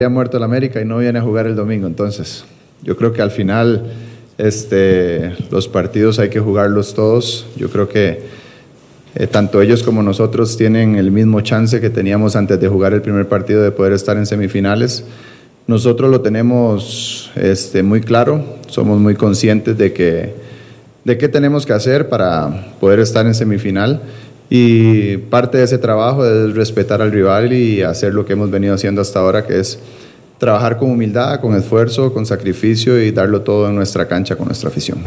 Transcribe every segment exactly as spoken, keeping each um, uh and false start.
ha muerto el América y no viene a jugar el domingo. Entonces, yo creo que al final este, los partidos hay que jugarlos todos. Yo creo que eh, tanto ellos como nosotros tienen el mismo chance que teníamos antes de jugar el primer partido de poder estar en semifinales. Nosotros lo tenemos este, muy claro, somos muy conscientes de que de qué tenemos que hacer para poder estar en semifinal. Y parte de ese trabajo es respetar al rival y hacer lo que hemos venido haciendo hasta ahora, que es trabajar con humildad, con esfuerzo, con sacrificio y darlo todo en nuestra cancha con nuestra afición.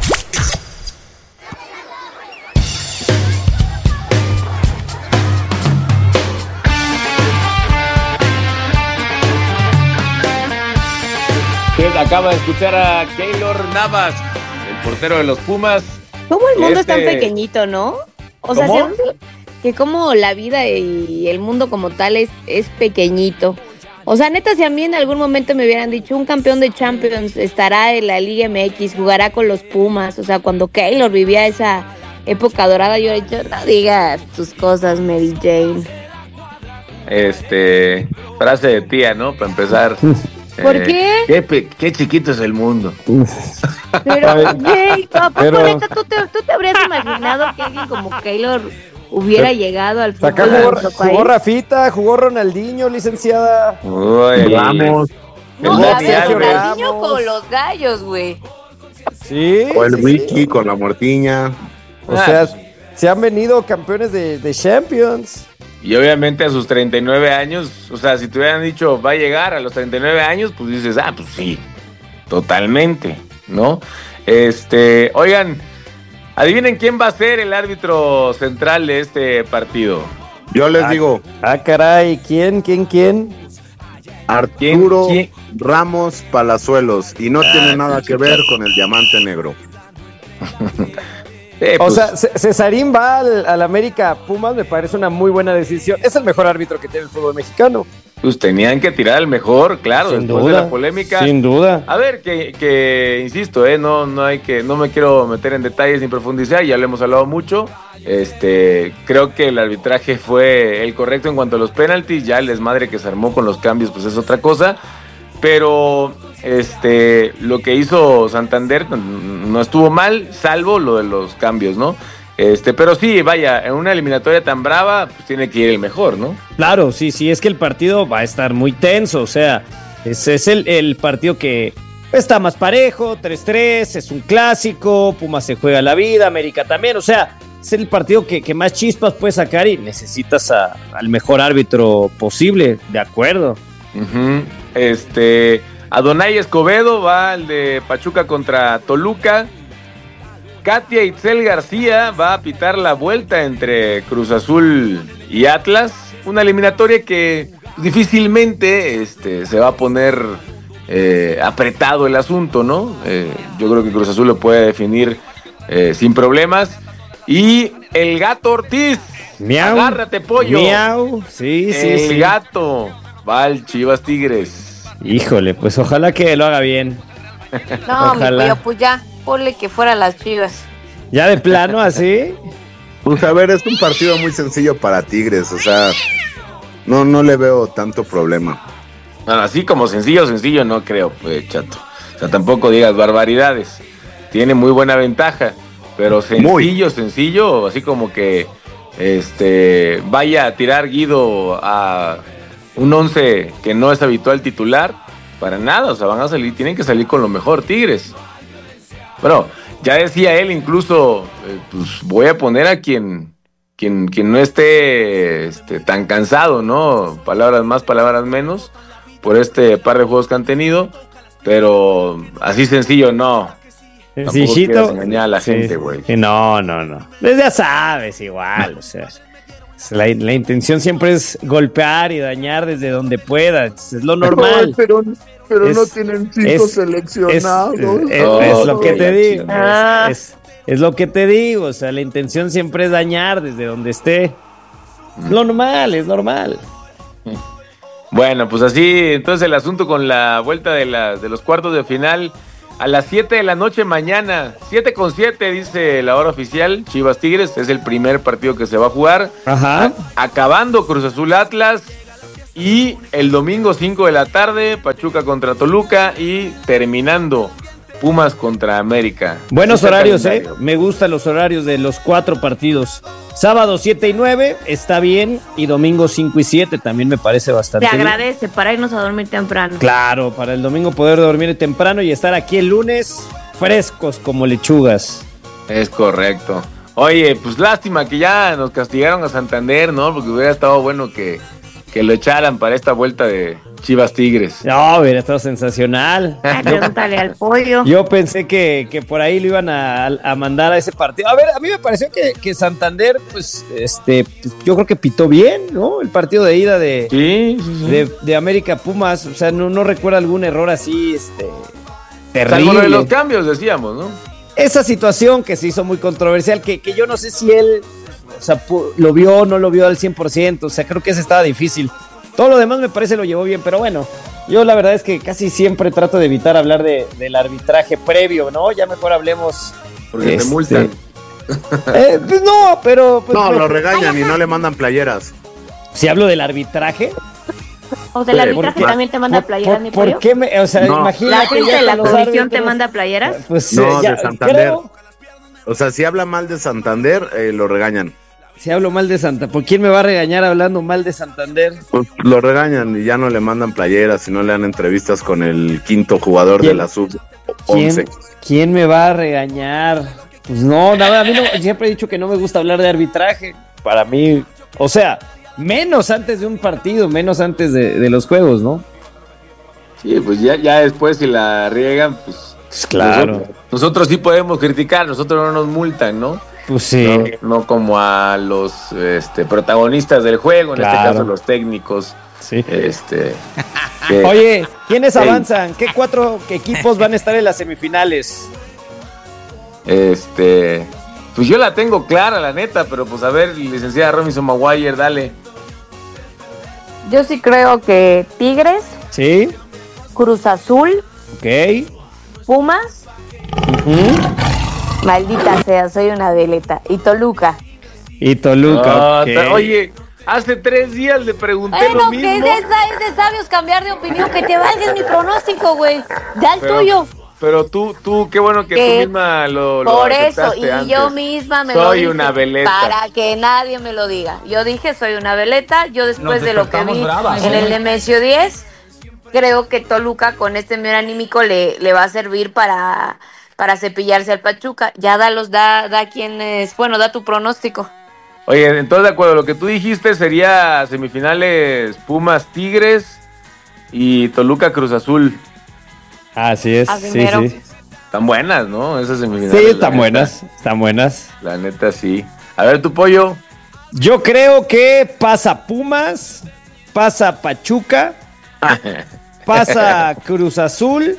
Usted acaba de escuchar a Keylor Navas, el portero de los Pumas. ¿Cómo el mundo este... es tan pequeñito, no? O sea, ¿Cómo? que como la vida y el mundo como tal es, es pequeñito. O sea, neta, si a mí en algún momento me hubieran dicho un campeón de Champions estará en la Liga M X, jugará con los Pumas, o sea, cuando Keylor vivía esa época dorada, yo he dicho, no digas tus cosas, Mary Jane. Este, frase de tía, ¿no? Para empezar. ¿Por eh, qué? qué? Qué chiquito es el mundo. Pero, Jay, ¿a poco Pero... neta tú te, tú te habrías imaginado que alguien como Keylor hubiera Pero, llegado al fútbol acá de jugó, nuestro país? jugó Rafita, jugó Ronaldinho, licenciada. Uy, Vamos. No, el a Dani ver, Alves. Ronaldinho con los gallos, güey. Sí. O el sí, Wiki sí. con la Mortiña. O sea, se han venido campeones de, de Champions. Y obviamente a sus treinta y nueve años, o sea, si te hubieran dicho va a llegar a los treinta y nueve años, pues dices, ah, pues sí, totalmente, ¿no? Este, oigan, adivinen quién va a ser el árbitro central de este partido. Yo les Ah, digo, Ah, caray, ¿quién, quién, quién? Arturo ¿Quién? Ramos Palazuelos. Y no Ah, tiene nada que ver con el diamante negro. Eh, O pues, sea, C- Cesarín va al, al América Pumas, me parece una muy buena decisión. Es el mejor árbitro que tiene el fútbol mexicano. pues tenían que tirar al mejor, claro, Sin después duda, de la polémica. Sin duda. A ver, que, que insisto, eh, no, no hay que, no me quiero meter en detalles ni profundizar, ya lo hemos hablado mucho. Este, creo que el arbitraje fue el correcto en cuanto a los penaltis, ya el desmadre que se armó con los cambios, pues es otra cosa. Pero este, lo que hizo Santander no estuvo mal, salvo lo de los cambios, ¿no? Este, pero sí, vaya, en una eliminatoria tan brava, pues tiene que ir el mejor, ¿no? Claro, sí, sí, es que el partido va a estar muy tenso, o sea, ese es el, el partido que está más parejo, tres tres, es un clásico, Pumas se juega la vida, América también, o sea, es el partido que, que más chispas puede sacar y necesitas a, al mejor árbitro posible, de acuerdo. Uh-huh. Este, Adonai Escobedo va al de Pachuca contra Toluca. Katia Itzel García va a pitar la vuelta entre Cruz Azul y Atlas. Una eliminatoria que difícilmente este, se va a poner eh, apretado el asunto, ¿no? Eh, yo creo que Cruz Azul lo puede definir eh, sin problemas. Y el Gato Ortiz. Miau. Agárrate, pollo. Miau, sí, sí, el sí. Gato va al Chivas Tigres. Híjole, pues ojalá que lo haga bien. No, mi Ojalá. pollo, pues ya, ponle que fuera las Chivas. Ya de plano así. Pues a ver, es un partido muy sencillo para Tigres. O sea, no, no le veo tanto problema. Bueno, así como sencillo, sencillo no creo, pues, chato. O sea, tampoco digas barbaridades. Tiene muy buena ventaja, pero sencillo, Muy. sencillo, así como que este vaya a tirar Guido a un once que no es habitual titular, para nada, o sea, van a salir, tienen que salir con lo mejor Tigres. Bueno, ya decía él incluso, eh, pues voy a poner a quien, quien, quien no esté este, tan cansado, ¿no? Palabras más, palabras menos, por este par de juegos que han tenido, pero así sencillo no. Tampoco Sencillito. quieras engañar a la Sí, gente, güey. sí, no, no, no. Pues ya sabes, igual, o sea. La, la intención siempre es golpear y dañar desde donde pueda. Es lo normal. Pero, pero Es- no tienen cinco es- Es, seleccionados. es- es- Oh, es lo que qué te digo. Ah. Es, es- es lo que te digo. O sea, la intención siempre es dañar desde donde esté. Es lo normal, es normal. Bueno, pues así, entonces el asunto con la vuelta de, la, de los cuartos de final a las siete de la noche mañana, siete con siete dice la hora oficial, Chivas Tigres, es el primer partido que se va a jugar. Ajá. A- acabando Cruz Azul Atlas, Y el domingo cinco de la tarde, Pachuca contra Toluca y terminando Pumas contra América. Buenos Este horarios, calendario. eh. Me gustan los horarios de los cuatro partidos. Sábado siete y nueve está bien y domingo cinco y siete también me parece bastante Te bien. agradece para irnos a dormir temprano. Claro, para el domingo poder dormir temprano y estar aquí el lunes frescos como lechugas. Es correcto. Oye, pues lástima que ya nos castigaron a Santander, ¿no? Porque hubiera estado bueno que, que lo echaran para esta vuelta de Chivas Tigres. No, hubiera estado sensacional. Ay, pregúntale al pollo. Yo pensé que, que por ahí lo iban a, a mandar a ese partido. A ver, a mí me pareció que, que Santander, pues, este, pues, yo creo que pitó bien, ¿no? El partido de ida de, Sí, sí, sí. de, de América Pumas. O sea, no, no recuerdo algún error así, este, Salvo lo de terrible. los cambios, decíamos, ¿no? Esa situación que se hizo muy controversial, que, que yo no sé si él, o sea, pu- lo vio o no lo vio al cien por ciento. O sea, creo que ese estaba difícil. Todo lo demás me parece lo llevó bien, pero bueno, yo la verdad es que casi siempre trato de evitar hablar de, del arbitraje previo, ¿no? Ya mejor hablemos. Porque te este, multan. eh, pues no, pero... pues, No, pues, lo regañan y no le mandan playeras. si hablo del arbitraje... O sea, el Sí, arbitraje por- también te manda ¿Por, playeras, por- mi por pollo. qué me...? O sea, No. imagínate... ¿La gente ya de la con los comisión te árbitros, manda playeras? Pues No, eh, ya, de Santander. creo, O sea, si habla mal de Santander, eh, lo regañan. si hablo mal de Santa... ¿Por quién me va a regañar hablando mal de Santander? Pues lo regañan y ya no le mandan playeras y no le dan entrevistas con el quinto jugador ¿Quién? de la sub once. ¿Quién, ¿Quién me va a regañar? Pues no, nada, a mí no, siempre he dicho que no me gusta hablar de arbitraje. Para mí, o sea, menos antes de un partido, menos antes de, de los juegos, ¿no? Sí, pues ya, ya después si la riegan, pues... Pues claro. Nosotros, nosotros sí podemos criticar, nosotros no nos multan, ¿no? Pues sí. No, no como a los este, protagonistas del juego, en Claro. este caso los técnicos. Sí. Este, que- Oye, ¿quiénes Ey. avanzan? ¿Qué cuatro equipos van a estar en las semifinales? Este, pues yo la tengo clara, la neta, pero pues a ver, licenciada Robinson Maguire, dale. Yo sí creo que Tigres, Sí, Cruz Azul, ok. Pumas, Ujú. maldita sea, soy una veleta, y Toluca. Y Toluca, Ah, ok. ta- Oye, hace tres días le pregunté Bueno, lo que mismo. es de, es de sabios cambiar de opinión, que te valga mi pronóstico, güey. Da el Pero- tuyo. Pero tú, tú, qué bueno que Que tú misma lo, lo Por eso, aceptaste y antes. yo misma me lo Soy dije una veleta. para que nadie me lo diga. Yo dije, soy una veleta. Yo después de lo que vi en el Nemesio diez, creo que Toluca con este medio anímico le, le va a servir para, para cepillarse al Pachuca. Ya da los, da, da quienes, bueno, da tu pronóstico. Oye, entonces de acuerdo, lo que tú dijiste sería semifinales Pumas Tigres y Toluca Cruz Azul. Así es, Así sí, mero. sí. Están buenas, ¿no? Esas semifinales. Sí, la están neta. buenas, están buenas. La neta, sí. A ver, tu pollo. Yo creo que pasa Pumas, pasa Pachuca, pasa Cruz Azul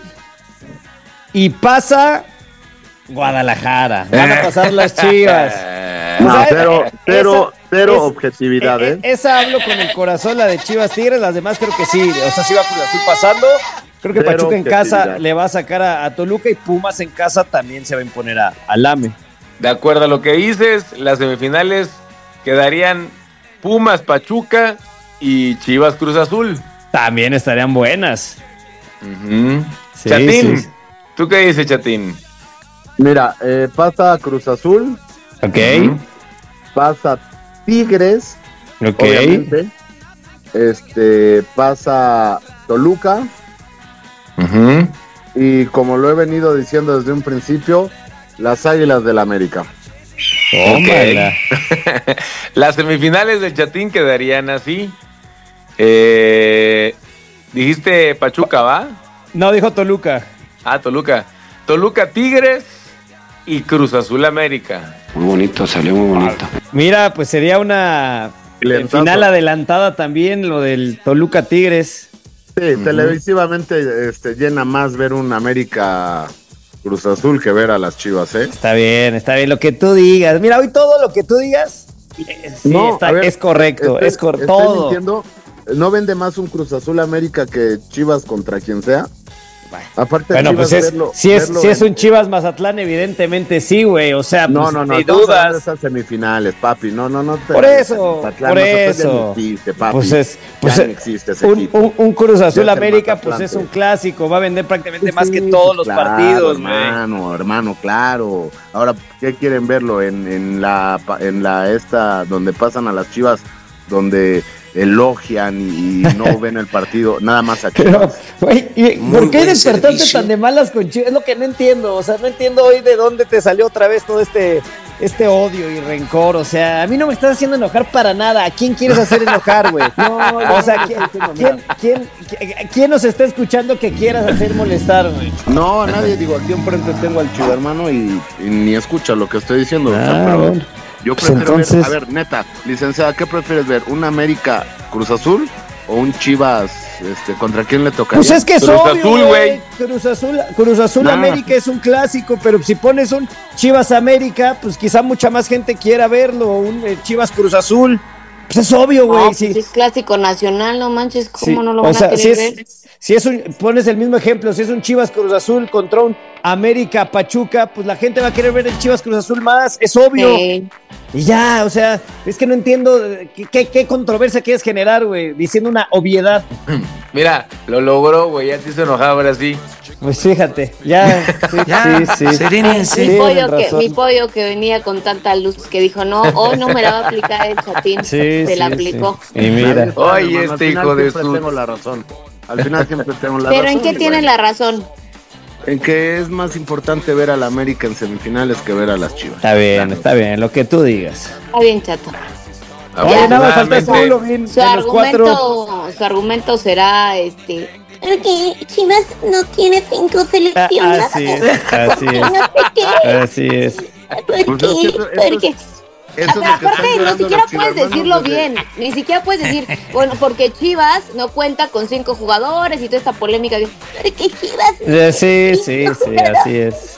y pasa Guadalajara. Van a pasar las Chivas. No, O sea, cero, esa- cero, cero es- objetividad, Eh, ¿eh? eh, esa hablo con el corazón, la de Chivas Tigres, las demás creo que sí. O sea, sí va Cruz Azul pasando. Creo que Cero Pachuca en casa objetividad. le va a sacar a, a Toluca y Pumas en casa también se va a imponer a, al AME. De acuerdo a lo que dices, las semifinales quedarían Pumas Pachuca y Chivas Cruz Azul. También estarían buenas. Ujú. Sí, Chatín, sí. ¿tú qué dices, Chatín? Mira, eh, pasa Cruz Azul, Ok, Ujú. pasa Tigres, ok. obviamente. Este, pasa Toluca. Ujú. Y como lo he venido diciendo desde un principio, las Águilas del América. Tómala. Las semifinales del Chatín quedarían así. Eh, dijiste Pachuca, ¿va? No, dijo Toluca. Ah, Toluca. Toluca Tigres y Cruz Azul América. Muy bonito, salió muy bonito. Mira, pues sería una Clientazo. final adelantada también, lo del Toluca Tigres. Sí, televisivamente este, llena más ver un América Cruz Azul que ver a las Chivas, ¿eh? Está bien, está bien, lo que tú digas. Mira, hoy todo lo que tú digas eh, sí, No, está- a ver, es correcto, estoy- es correcto. estoy Todo. mintiendo. ¿No vende más un Cruz Azul América que Chivas contra quien sea? Aparte, Bueno, Chivas, pues es, verlo- si, es, verlo si es en- un Chivas Mazatlán, evidentemente sí, güey. O sea, No, pues, no, no, ni estamos hablando de dudas. esas semifinales, papi. No, no, no. te- Por eso, Mazatlán, por Mazatlán ya eso. no existe, papi. Pues es, pues Ya es- no existe ese un, equipo. un- un Cruz Azul Ya es el América, pues Mazatlán, es un sí. clásico. Va a vender prácticamente Sí, más que sí, todos los claro, partidos, güey. hermano, hermano, claro. Ahora, ¿qué quieren verlo en, en la pa- en la esta donde pasan a las Chivas, donde elogian y, y no ven el partido, nada más a Pero, Chivas? güey, ¿y Muy ¿por qué buen despertaste servicio. tan de malas con Chivas? Es lo que no entiendo. O sea, no entiendo hoy de dónde te salió otra vez todo este, este odio y rencor. O sea, a mí no me estás haciendo enojar para nada. ¿A quién quieres hacer enojar, güey? No, O sea, ¿quién, quién, quién, quién- quién nos está escuchando que quieras hacer molestar, güey? No, a nadie, digo, aquí enfrente tengo al Chivo hermano y, y ni escucha lo que estoy diciendo. o sea, Ah, pero bueno. yo Pues prefiero entonces- ver, a ver, neta, licenciada, ¿qué prefieres ver? ¿Un América Cruz Azul o un Chivas, este, contra quién le tocaría? Pues es que es Cruz obvio, Azul, güey. güey. Cruz Azul, Cruz Azul Nah. América es un clásico, pero si pones un Chivas América, pues quizá mucha más gente quiera verlo. Un eh, Chivas Cruz Azul, pues es obvio, güey. No, sí. pues es clásico nacional, no manches, ¿cómo Sí, no lo o van sea, a querer si es, ver? si es un, pones el mismo ejemplo, si es un Chivas Cruz Azul contra un América Pachuca, pues la gente va a querer ver el Chivas Cruz Azul más, es obvio. Sí. Y ya, o sea, es que no entiendo eh, qué, qué- qué controversia quieres generar, güey, diciendo una obviedad. Mira, lo logró, güey. Ya te hizo enojar ahora sí. Pues fíjate, ya, sí, Ya, sí, sí. serénense. Mi Sí, pollo, tienes que, razón. mi pollo que venía con tanta luz que dijo, no, hoy no me la va a aplicar el chatín. Sí, Se sí, la aplicó. sí. Y mira, Oye, Hermano, al este final hijo de siempre su- tengo la razón. Al final siempre tengo la Pero razón. ¿en qué y tienen bueno, la razón? En que es más importante ver al América en semifinales que ver a las Chivas. está bien, está bien, lo que tú digas. Está bien, chato. Oye, nada más falta Afortunadamente, tú, Lobín, Su de los cuatro. argumento, su argumento será este. Porque Chivas no tiene cinco Ah, seleccionadas. así es, así es, No sé qué. así es. ¿Por Pues es qué? que eso- eso Porque- es- Ah, Eso pero es lo que aparte, están ni llorando siquiera los puedes chivermanos decirlo desde- bien. Ni siquiera puedes decir, bueno, porque Chivas no cuenta con cinco jugadores y toda esta polémica. de, Porque Chivas. Eh, Sí, sí, sí, así es.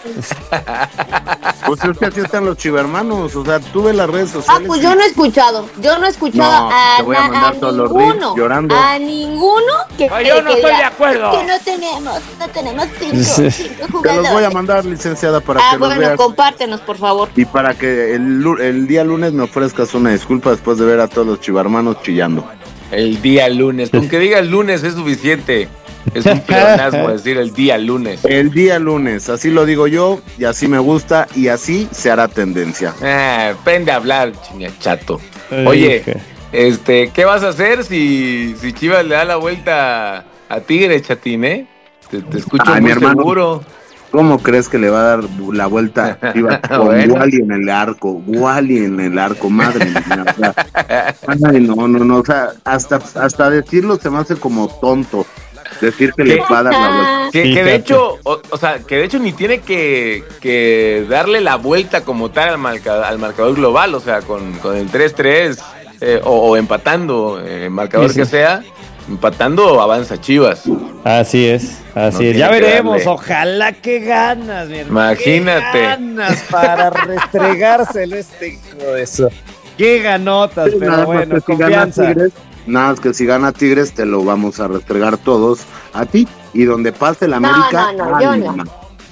Pues es que así están los chivermanos. O sea, tú ves las redes Ah, sociales. pues y- yo no he escuchado. Yo no he escuchado No, a, te voy a na- mandar a todos los ninguno. reels llorando. A ninguno que. Ay, yo que- no que estoy diga, de acuerdo. Que no tenemos, no tenemos cinco, Sí. cinco Te jugadores. los voy a mandar, licenciada, para Ah, que los bueno, veas. compártenos, por favor. Y para que el, lu- el día lunes me ofrezcas una disculpa después de ver a todos los chivarmanos chillando. El día lunes. Con que digas lunes es suficiente. Es un pleonasmo decir el día lunes. El día lunes, así lo digo yo, y así me gusta, y así se hará tendencia. Ah, aprende a hablar, chinga chato. Oye, este, ¿qué vas a hacer si, si Chivas le da la vuelta a Tigre, chatín, eh? Te, te escucho Ay, muy mi hermano. seguro. ¿Cómo crees que le va a dar la vuelta a Chivas con Bueno. Wally en el arco? Wally en el arco, madre mía. O sea, ay, no, no, no, o sea, hasta, hasta decirlo se me hace como tonto. Decir que le va a dar la vuelta. Que, que Fíjate. de hecho, o, o sea, que de hecho ni tiene que, que darle la vuelta como tal al, marca- al marcador global, o sea, con, con el tres tres eh, o, o empatando, eh, marcador Sí, sí. que sea, empatando avanza Chivas. Así es, así No es. Ya tiene que veremos, darle. ojalá que ganas, mi hermano. Imagínate. Qué ganas para restregárselo este hijo de eso. Qué ganotas, Sí, pero nada más bueno, que si gana confianza. Tigres, nada más que si gana Tigres te lo vamos a restregar todos a ti. Y donde pase el No, América, no, no, ay, yo no. mamá.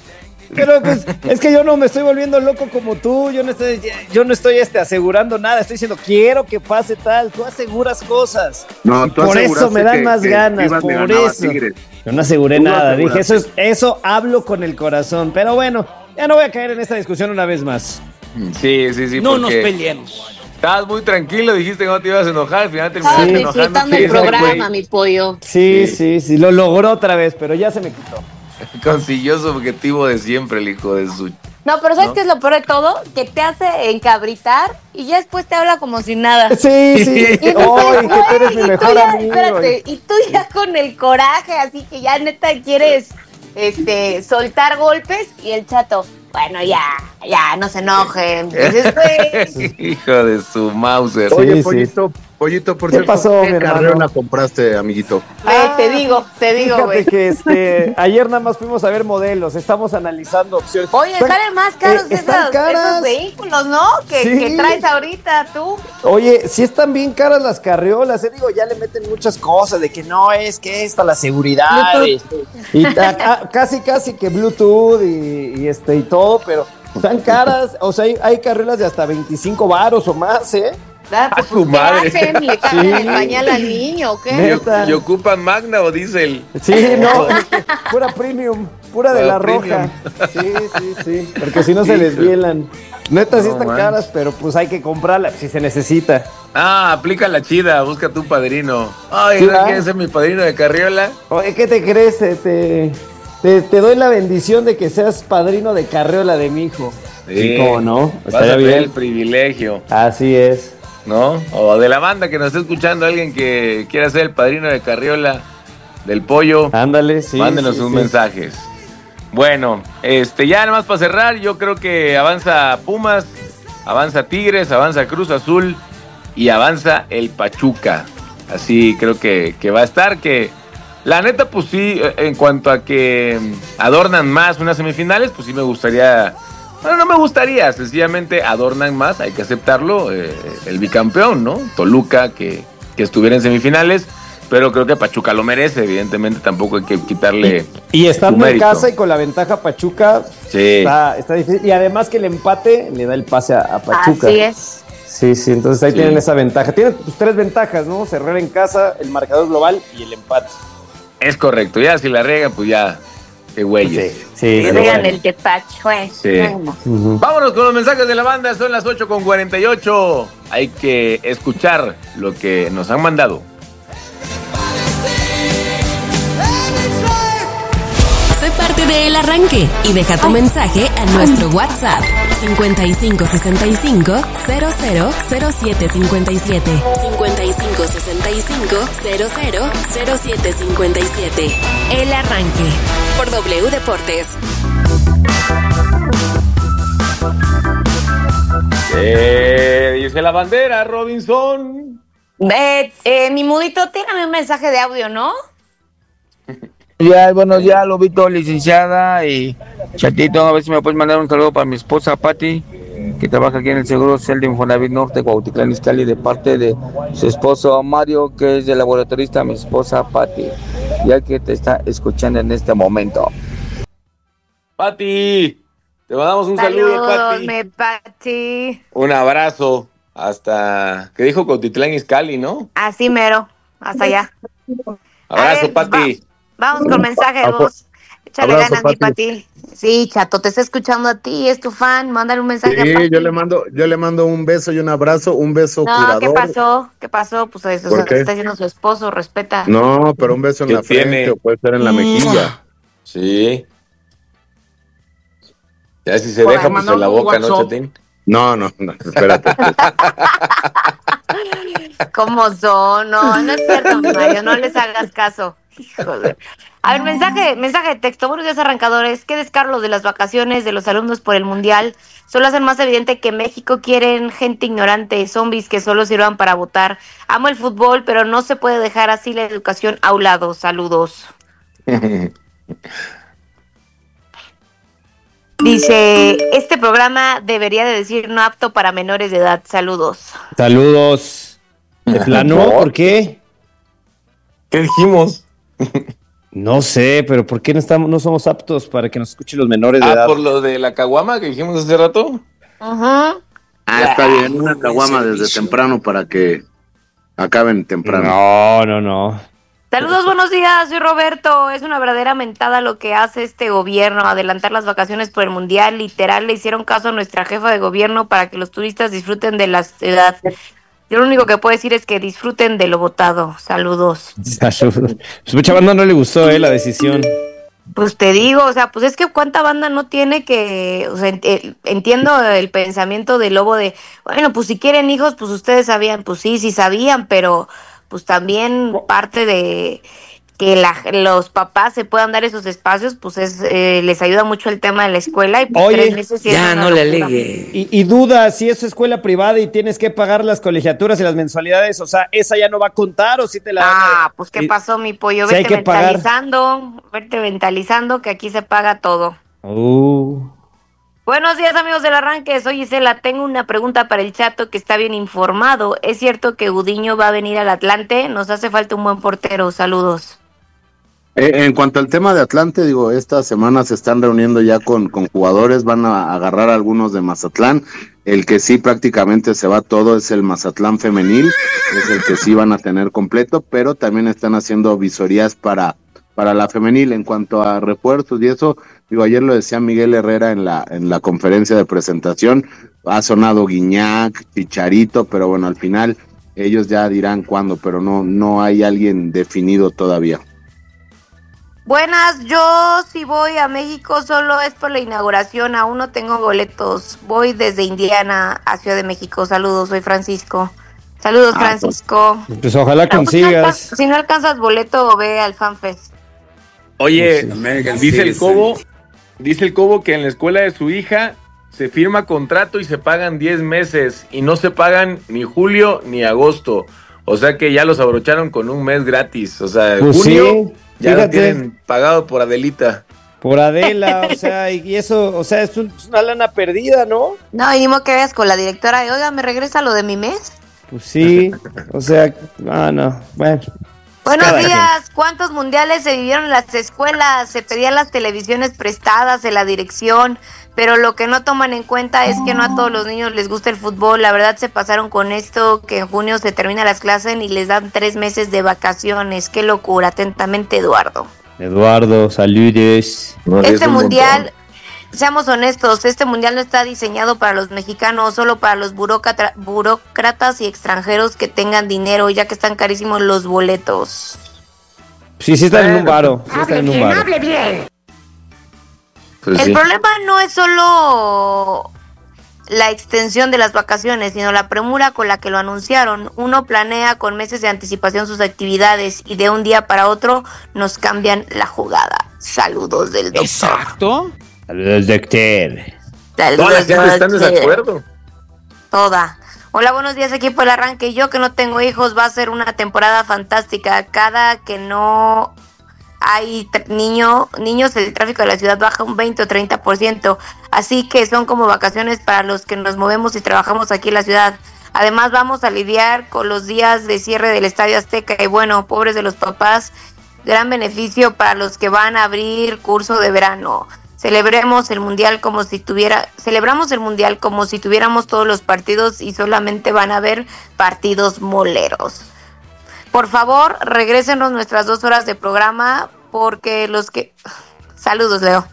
Pero pues, es que yo no me estoy volviendo loco como tú, yo no estoy, yo no estoy este, asegurando nada, estoy diciendo quiero que pase tal, tú aseguras cosas. No, Y tú por eso aseguraste me dan que- más que ganas, Chivas le por ganaba a eso. Tigres. Yo no aseguré Tú lo nada, dije, eso aseguraste. es, eso hablo con el corazón, pero bueno, ya no voy a caer en esta discusión una vez más. Sí, sí, sí. No nos porque peleemos. estabas muy tranquilo, dijiste que no te ibas a enojar, al final terminaste Estaba enojando. disfrutando el programa, mi pollo. Sí, sí, sí, lo logró otra vez, pero ya se me quitó. Consiguió su objetivo de siempre, el hijo de su... No, pero ¿sabes ¿No? qué es lo peor de todo? Que te hace encabritar y ya después te habla como si nada. Sí, sí, Y entonces, Oy, que tú eres güey, mi y tú mejor ya- amigo. Espérate, y tú ya con el coraje, así que ya neta quieres este, soltar golpes y el chato, bueno, ya, ya, no se enojen. Dices, güey, Hijo de su Mauser. Sí, Oye, sí. Pollito, Pollito, por ¿Qué cierto, pasó, mi ¿qué hermano? carreola compraste, amiguito? Eh, te digo, te digo, Fíjate güey. que este, ayer nada más fuimos a ver modelos, estamos analizando opciones. Oye, Están- salen más caros eh, están esos, caras. esos vehículos, ¿no? Que, Sí. que traes ahorita tú. Oye, sí están bien caras las carriolas, eh, digo, ya le meten muchas cosas de que no es que esta, la seguridad y, y a- a- casi casi que Bluetooth y, y este y todo, pero están caras, o sea, hay, hay carriolas de hasta veinticinco varos o más, ¿eh? Ah, pues, ¡A su ¿qué madre! hacen? ¿Le cambian Sí. el pañal al niño o qué? Neta. ¿Y ocupan Magna o Diesel? Sí, no, pura premium, pura de Pura la premium. roja. Sí, sí, sí, porque si no se desvielan. Neta, sí No están manches. caras, pero pues hay que comprarlas si se necesita. Ah, aplica la chida, búscate un padrino. Ay, Sí, ¿no ¿verdad? quieres ser mi padrino de carriola? Oye, ¿qué te crees? Eh, Te, te, te doy la bendición de que seas padrino de carriola de mi hijo. Sí, cómo no, Vas estaría a tener bien. el privilegio, Así es. ¿no? O de la banda que nos esté escuchando, alguien que quiera ser el padrino de carriola del pollo, Ándale, sí. mándenos sí, sus sí. mensajes. Bueno, este, ya nada más para cerrar, yo creo que avanza Pumas, avanza Tigres, avanza Cruz Azul y avanza el Pachuca. Así creo que, que va a estar, que la neta, pues sí, en cuanto a que adornan más unas semifinales, pues sí me gustaría, bueno, no me gustaría, sencillamente adornan más, hay que aceptarlo, eh, el bicampeón, ¿no? Toluca, que, que estuviera en semifinales, pero creo que Pachuca lo merece, evidentemente tampoco hay que quitarle Y estando su en mérito. casa y con la ventaja Pachuca, Sí. está, está difícil. Y además que el empate le da el pase a, a Pachuca. Así es. Sí, sí, entonces ahí Sí. tienen esa ventaja. Tienen pues, tres ventajas, ¿no? Cerrar en casa, el marcador global y el empate. Es correcto, ya si la riegan, pues ya, qué güeyes. sí, Que sí, digan bueno. el tepacho, eh. Sí. Bueno. Ujú. Vámonos con los mensajes de la banda, son las ocho con cuarenta y ocho. Hay que escuchar lo que nos han mandado. Sé parte de El Arranque y deja tu mensaje a nuestro WhatsApp cincuenta y cinco sesenta y cinco cero cero cero siete cincuenta y siete cincuenta y cinco sesenta y cinco cero cero cero siete cincuenta y siete. El Arranque por W Deportes. ¿Qué dice la bandera, Robinson? Eh, eh, mi mudito, tírame un mensaje de audio, ¿no? Ya, bueno, ya lo vi todo, licenciada y chatito, a ver si me puedes mandar un saludo para mi esposa Patti, que trabaja aquí en el Seguro Social de Infonavit Norte, Cuautitlán Izcalli, de parte de su esposo Mario, que es el laboratorista, mi esposa Patti, ya que te está escuchando en este momento. Pati, te mandamos un saludo, Saludos, Pati. me Pati. Un abrazo hasta, que dijo Cuautitlán Izcalli, ¿no? Así mero, hasta allá. Abrazo, A ver, Pati. Vamos con mensajes, Abra- vos. Échale abrazo, ganas, mi Pati. Pati. Sí, chato, te está escuchando a ti, es tu fan. Mándale un mensaje a Sí, Pati. yo le mando, yo le mando un beso y un abrazo, un beso No, curador. ¿qué pasó? ¿Qué pasó? Pues eso ¿Por se qué? lo está diciendo su esposo, respeta. No, pero un beso en ¿Qué la frente tiene? o puede ser en la mejilla. Sí. Ya si se Por deja, ahí, pues en la mandó un boca, ¿no, WhatsApp. Chatín? No, no, no, espérate. ¿Cómo son? No, no es cierto, mi Mario, no les hagas caso. Híjole. A ver, mensaje, mensaje de texto. Buenos días, arrancadores. ¿Qué descarlos de las vacaciones de los alumnos por el Mundial? Solo hacen más evidente que México quieren gente ignorante, zombies que solo sirvan para votar. Amo el fútbol, pero no se puede dejar así la educación a un lado. Saludos. Dice, este programa debería de decir no apto para menores de edad. Saludos. Saludos. ¿De plano? ¿Por qué? ¿Qué dijimos? No sé, pero ¿por qué no estamos, no somos aptos para que nos escuchen los menores de Ah, edad? por lo de la caguama que dijimos hace rato. Ajá. Ah, está bien, una caguama desde temprano para que acaben temprano. No, no, no. Saludos, buenos días, soy Roberto. Es una verdadera mentada lo que hace este gobierno, adelantar las vacaciones por el Mundial. Literal, le hicieron caso a nuestra jefa de gobierno para que los turistas disfruten de la ciudad. Yo lo único que puedo decir es que disfruten de lo votado. Saludos. Saludos. Pues mucha banda no le gustó, eh, la decisión. Pues te digo, o sea, pues es que cuánta banda no tiene que, o sea, ent- eh, entiendo el pensamiento del Lobo de, bueno, pues si quieren hijos, pues ustedes sabían, pues sí, sí sabían, pero pues también parte de, que la, los papás se puedan dar esos espacios, pues es, eh, les ayuda mucho el tema de la escuela. Y pues Oye, tres meses sí ya es no le alegue. Y, y duda, si es escuela privada y tienes que pagar las colegiaturas y las mensualidades, o sea, ¿esa ya no va a contar o si te la van a- Ah, pues ¿qué y- pasó, mi pollo? si hay Vete que pagar. mentalizando, vete mentalizando que aquí se paga todo. Uh. Buenos días, amigos del Arranque. Soy Gisela. Tengo una pregunta para el Chato, que está bien informado. ¿Es cierto que Gudiño va a venir al Atlante? Nos hace falta un buen portero. Saludos. Eh, en cuanto al tema de Atlante, digo, esta semana se están reuniendo ya con, con jugadores, van a agarrar algunos de Mazatlán. El que sí prácticamente se va todo es el Mazatlán femenil, es el que sí van a tener completo, pero también están haciendo visorías para, para la femenil. En cuanto a refuerzos y eso, digo, ayer lo decía Miguel Herrera en la, en la conferencia de presentación, ha sonado Guiñac, Chicharito, pero bueno, al final ellos ya dirán cuándo, pero no, no hay alguien definido todavía. Buenas, yo si voy a México solo es por la inauguración, aún no tengo boletos. Voy desde Indiana a Ciudad de México. Saludos, soy Francisco. Saludos, Ah, Francisco. Pues ojalá Pero, pues, si no consigas. alcanzas- Si no alcanzas boleto, ve al FanFest. Oye, American dice el Citizen. Cobo, dice el Cobo que en la escuela de su hija se firma contrato y se pagan diez meses y no se pagan ni julio ni agosto. O sea que ya los abrocharon con un mes gratis. O sea, Pues junio sí, ya lo fíjate. tienen pagado por Adelita. Por Adela, o sea, y y eso, o sea, es, un- es una lana perdida, ¿no? No, y ni modo que veas con la directora de, oiga, ¿me regresa lo de mi mes? Pues sí, o sea, ah, no, bueno. Buenos Cada días, ¿cuántos mundiales se vivieron en las escuelas? Se pedían las televisiones prestadas en la dirección, pero lo que no toman en cuenta es que no a todos los niños les gusta el fútbol. La verdad se pasaron con esto, que en junio se terminan las clases y les dan tres meses de vacaciones. Qué locura. Atentamente, Eduardo. Eduardo, saludes. No, sí, es Este un mundial, montón. seamos honestos, este mundial no está diseñado para los mexicanos, solo para los burócrata- burócratas y extranjeros que tengan dinero, ya que están carísimos los boletos. Sí, sí están en un varo, sí están en un varo. Pues El sí. problema no es solo la extensión de las vacaciones, sino la premura con la que lo anunciaron. Uno planea con meses de anticipación sus actividades y de un día para otro nos cambian la jugada. Saludos del doctor. Exacto. Saludos, doctor. Saludos, Toda la gente está en doctor. desacuerdo. Toda. Hola, buenos días, equipo del Arranque. Yo que no tengo hijos, va a ser una temporada fantástica. Cada que no hay tr- niño, niños, el tráfico de la ciudad baja un veinte o treinta por ciento. Así que son como vacaciones para los que nos movemos y trabajamos aquí en la ciudad. Además, vamos a lidiar con los días de cierre del Estadio Azteca. Y bueno, pobres de los papás, gran beneficio para los que van a abrir curso de verano. Celebremos el mundial como si tuviera, celebramos el mundial como si tuviéramos todos los partidos y solamente van a haber partidos moleros. Por favor, regrésenos nuestras dos horas de programa porque los que... Saludos, Leo.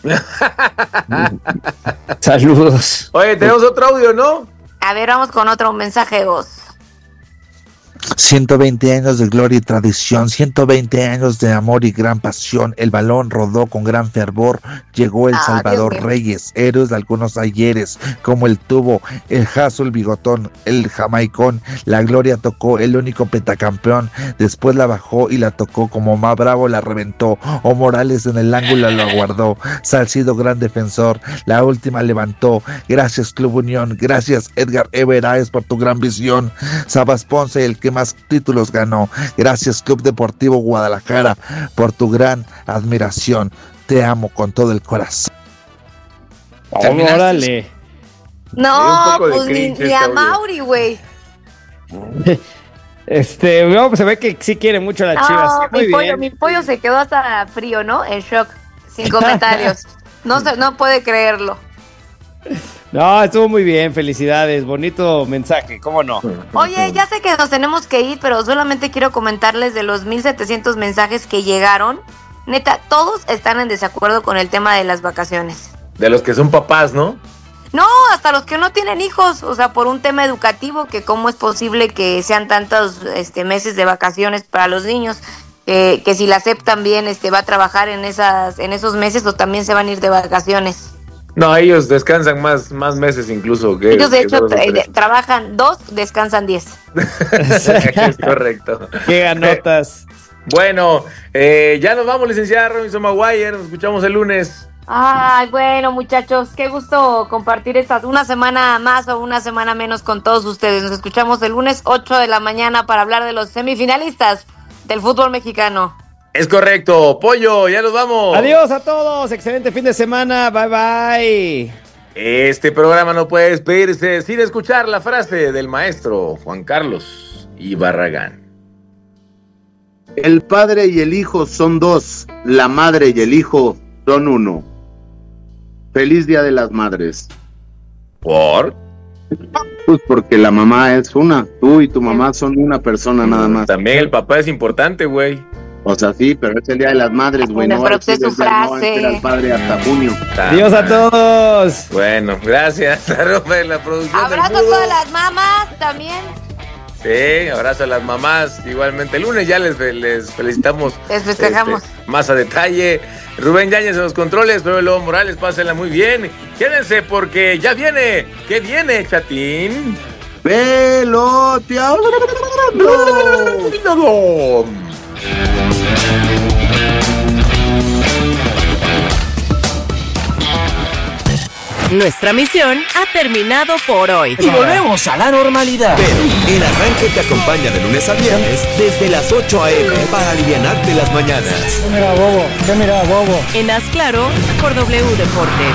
Saludos. Oye, tenemos otro audio, ¿no? A ver, vamos con otro mensaje de voz. ciento veinte años de gloria y tradición, ciento veinte años de amor y gran pasión. El balón rodó con gran fervor. Llegó el Ah, Salvador Dios mío. Reyes, héroes de algunos ayeres, como el tubo, el Jaso, el bigotón, el jamaicón. La gloria tocó el único pentacampeón. Después la bajó y la tocó como más bravo la reventó. O Morales en el ángulo lo aguardó. Salcido, gran defensor. La última levantó. Gracias, Club Unión. Gracias, Edgar Everáez, por tu gran visión. Sabas Ponce, el que más títulos ganó. Gracias, Club Deportivo Guadalajara, por tu gran admiración. Te amo con todo el corazón. ¿Terminaste? Órale. No, un poco de pues ni, cringe ni este a audio. Mauri, güey. Este, no, pues se ve que sí quiere mucho a las Chivas. No, Sí, muy mi pollo, bien. mi pollo se quedó hasta frío, ¿no? En shock, sin comentarios. No se, no puede creerlo. No, estuvo muy bien, felicidades, bonito mensaje, ¿cómo no? Oye, ya sé que nos tenemos que ir, pero solamente quiero comentarles de los mil setecientos mensajes que llegaron. Neta, todos están en desacuerdo con el tema de las vacaciones. De los que son papás, ¿no? No, hasta los que no tienen hijos, o sea, por un tema educativo, que cómo es posible que sean tantos este, meses de vacaciones para los niños, eh, que si la SEP también este, va a trabajar en esas, en esos meses o también se van a ir de vacaciones. No, ellos descansan más, más meses incluso que Ellos de que hecho solo son tra- tres. de- trabajan dos, descansan diez. Es correcto. Qué ganotas. Bueno, eh, ya nos vamos, licenciada Robinson Maguire. Nos escuchamos el lunes. Ay, bueno, muchachos, qué gusto compartir estas una semana más o una semana menos con todos ustedes. Nos escuchamos el lunes ocho de la mañana para hablar de los semifinalistas del fútbol mexicano. Es correcto. Pollo, ya nos vamos. Adiós a todos. Excelente fin de semana. Bye, bye. Este programa no puede despedirse sin escuchar la frase del maestro Juan Carlos Ibarragán. El padre y el hijo son dos, la madre y el hijo son uno. Feliz Día de las Madres. ¿Por? Pues porque la mamá es una, tú y tu mamá son una persona nada más. También el papá es importante, güey. O sea, sí, pero es el Día de las Madres, güey. Bueno, No, pero va a pues es decir su el día, no, frase. espera al padre hasta junio. Adiós a todos. Bueno, gracias a Roma en la producción. Abrazo a todas las mamás también. Sí, abrazo a las mamás. Igualmente, el lunes ya les, les felicitamos. Les festejamos. Este, más a detalle. Rubén Yáñez en los controles, Pedro Lobo Morales, pásenla muy bien. Quédense porque ya viene. ¿Qué viene, chatín? Peloteando. Nuestra misión ha terminado por hoy. Y volvemos a la normalidad. Pero el arranque te acompaña de lunes a viernes desde las ocho a.m. para alivianarte las mañanas. ¿Qué mira, bobo? ¿Qué mira, bobo? En Haz Claro por W Deportes.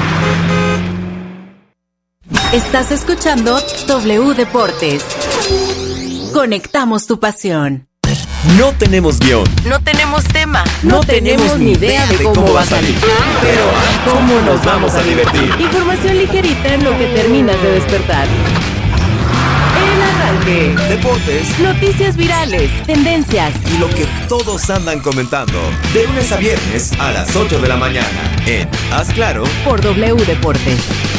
Estás escuchando W Deportes. Conectamos tu pasión. No tenemos guión. No tenemos tema. No, no tenemos ni idea de cómo, cómo va a salir. Pero ¿cómo nos vamos a divertir? Información ligerita en lo que terminas de despertar. El arranque. Deportes. Noticias virales. Tendencias. Y lo que todos andan comentando. De lunes a viernes a las ocho de la mañana. En Haz Claro. Por W Deportes.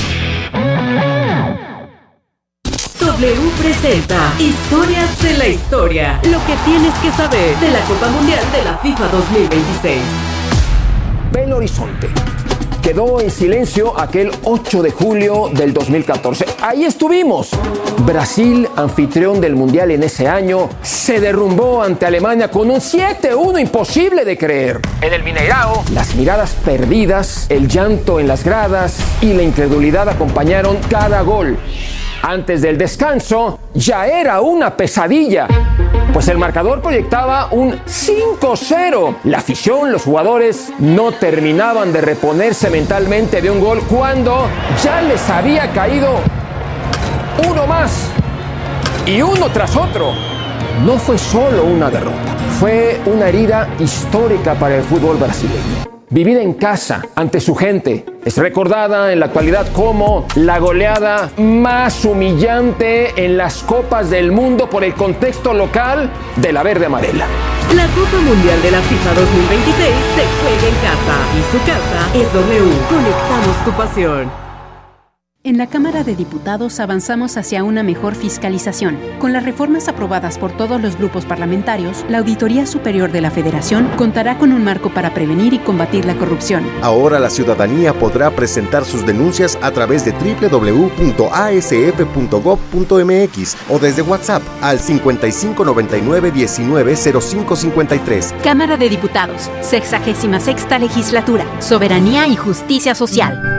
W presenta Historias de la Historia. Lo que tienes que saber de la Copa Mundial de la FIFA dos mil veintiséis. Belo Horizonte. Quedó en silencio aquel ocho de julio del dos mil catorce. Ahí estuvimos. Brasil, anfitrión del Mundial en ese año, se derrumbó ante Alemania con un siete uno imposible de creer. En el Mineirao, las miradas perdidas, el llanto en las gradas y la incredulidad acompañaron cada gol. Antes del descanso, ya era una pesadilla, pues el marcador proyectaba un cinco cero. La afición, los jugadores, no terminaban de reponerse mentalmente de un gol cuando ya les había caído uno más y uno tras otro. No fue solo una derrota, fue una herida histórica para el fútbol brasileño. Vivida en casa, ante su gente, es recordada en la actualidad como la goleada más humillante en las Copas del Mundo por el contexto local de la verde amarela. La Copa Mundial de la FIFA dos mil veintiséis se juega en casa y su casa es W. Conectamos tu pasión. En la Cámara de Diputados avanzamos hacia una mejor fiscalización. Con las reformas aprobadas por todos los grupos parlamentarios, la Auditoría Superior de la Federación contará con un marco para prevenir y combatir la corrupción. Ahora la ciudadanía podrá presentar sus denuncias a través de doble u doble u doble u punto a s f punto gob punto m x o desde WhatsApp al cincuenta y cinco noventa y nueve diecinueve cero cinco cincuenta y tres. Cámara de Diputados, sexagésima sexta Legislatura, Soberanía y Justicia Social.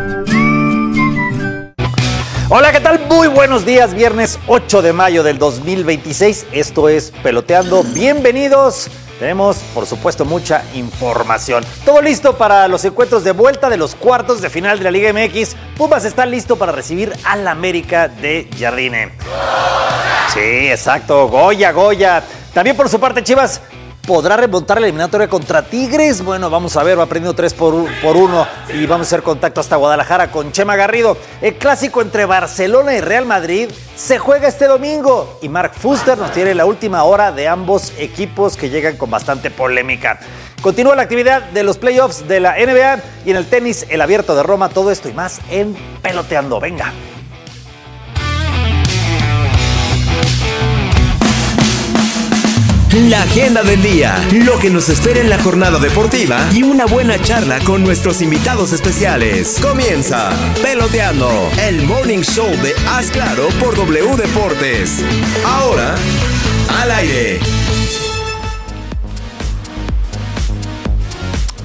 Hola, ¿qué tal? Muy buenos días, viernes ocho de mayo del dos mil veintiséis. Esto es Peloteando. Bienvenidos. Tenemos, por supuesto, mucha información. Todo listo para los encuentros de vuelta de los cuartos de final de la Liga M X. Pumas está listo para recibir al América de Jardine. Sí, exacto. Goya, Goya. También por su parte, Chivas ¿podrá remontar la eliminatoria contra Tigres? Bueno, vamos a ver, va perdiendo tres por uno y vamos a hacer contacto hasta Guadalajara con Chema Garrido. El clásico entre Barcelona y Real Madrid se juega este domingo y Mark Fuster nos tiene la última hora de ambos equipos que llegan con bastante polémica. Continúa la actividad de los playoffs de la N B A y en el tenis, el Abierto de Roma, todo esto y más en Peloteando. Venga. La agenda del día, lo que nos espera en la jornada deportiva y una buena charla con nuestros invitados especiales. Comienza Peloteando, el morning show de Haz Claro por W Deportes. Ahora, al aire.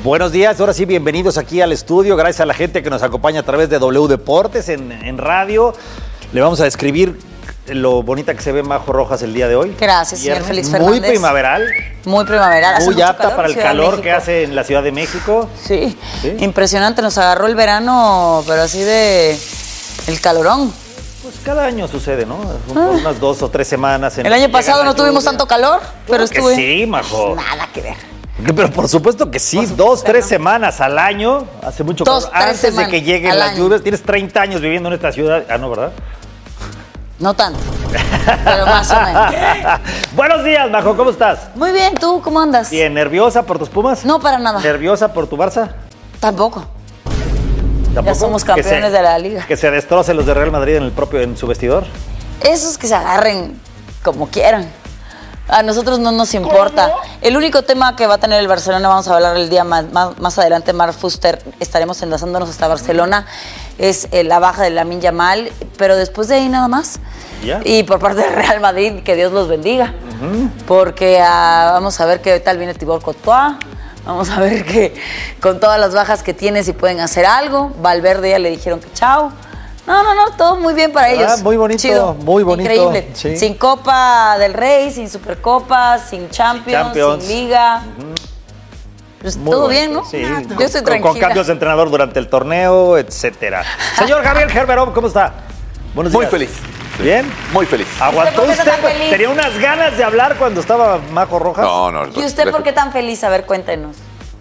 buenos días, ahora sí, bienvenidos aquí al estudio, gracias a la gente que nos acompaña a través de W Deportes en, en radio. Le vamos a describir lo bonita que se ve Majo Rojas el día de hoy. Gracias, señor Félix Fernández. Muy primaveral. Muy primaveral. Hace Muy mucho apta calor para en el Ciudad de calor México. que hace en la Ciudad de México. Sí. ¿Sí? Impresionante, nos agarró el verano, pero así de el calorón. Pues cada año sucede, ¿no? Por Ah. unas dos o tres semanas. En El lo año que llega pasado la no tuvimos lluvia. tanto calor, pero Que estuve... sí, Majo. Nada que ver. Pero por supuesto que sí, dos, tres semanas al año, hace mucho Dos, calor. tres Antes de semanas que lleguen al las año. lluvias, tienes treinta años viviendo en esta ciudad. Ah, no, ¿verdad? No tanto, pero más o menos. Buenos días, Majo, ¿cómo estás? Muy bien, ¿tú cómo andas? Bien, ¿nerviosa por tus Pumas? No, para nada. ¿Nerviosa por tu Barça? Tampoco. ¿Tampoco? Ya somos Que campeones se- de la liga. Que se destrocen los de Real Madrid en el propio, en su vestidor. Esos que se agarren como quieran. A nosotros no nos importa. El único tema que va a tener el Barcelona, vamos a hablar el día más, más, más adelante, Marc Fuster, estaremos enlazándonos hasta Barcelona, es eh, la baja de Lamine Yamal, pero después de ahí nada más. ¿Ya? Y por parte del Real Madrid, que Dios los bendiga. Porque ah, vamos a ver qué tal viene Thibaut Courtois. Vamos a ver que con todas las bajas que tiene si pueden hacer algo. Valverde ya le dijeron que chao. No, no, no, todo muy bien para Ah, ellos. muy bonito, Chido, muy bonito, Increíble. sí. Sin Copa del Rey, sin Supercopa, sin Champions, Champions. sin Liga. Pues Muy todo bonito, bien, ¿no? Sí. Yo estoy Con- tranquila. Con cambios de entrenador durante el torneo, etcétera. Señor Gabriel Gerberón, ¿cómo está? Buenos Muy días. feliz. ¿Bien? Muy feliz. ¿Aguantó ¿Usted por qué está usted? tan feliz? ¿Tenía unas ganas de hablar cuando estaba Majo Rojas? No, no. ¿Y usted por qué tan feliz? A ver, cuéntenos.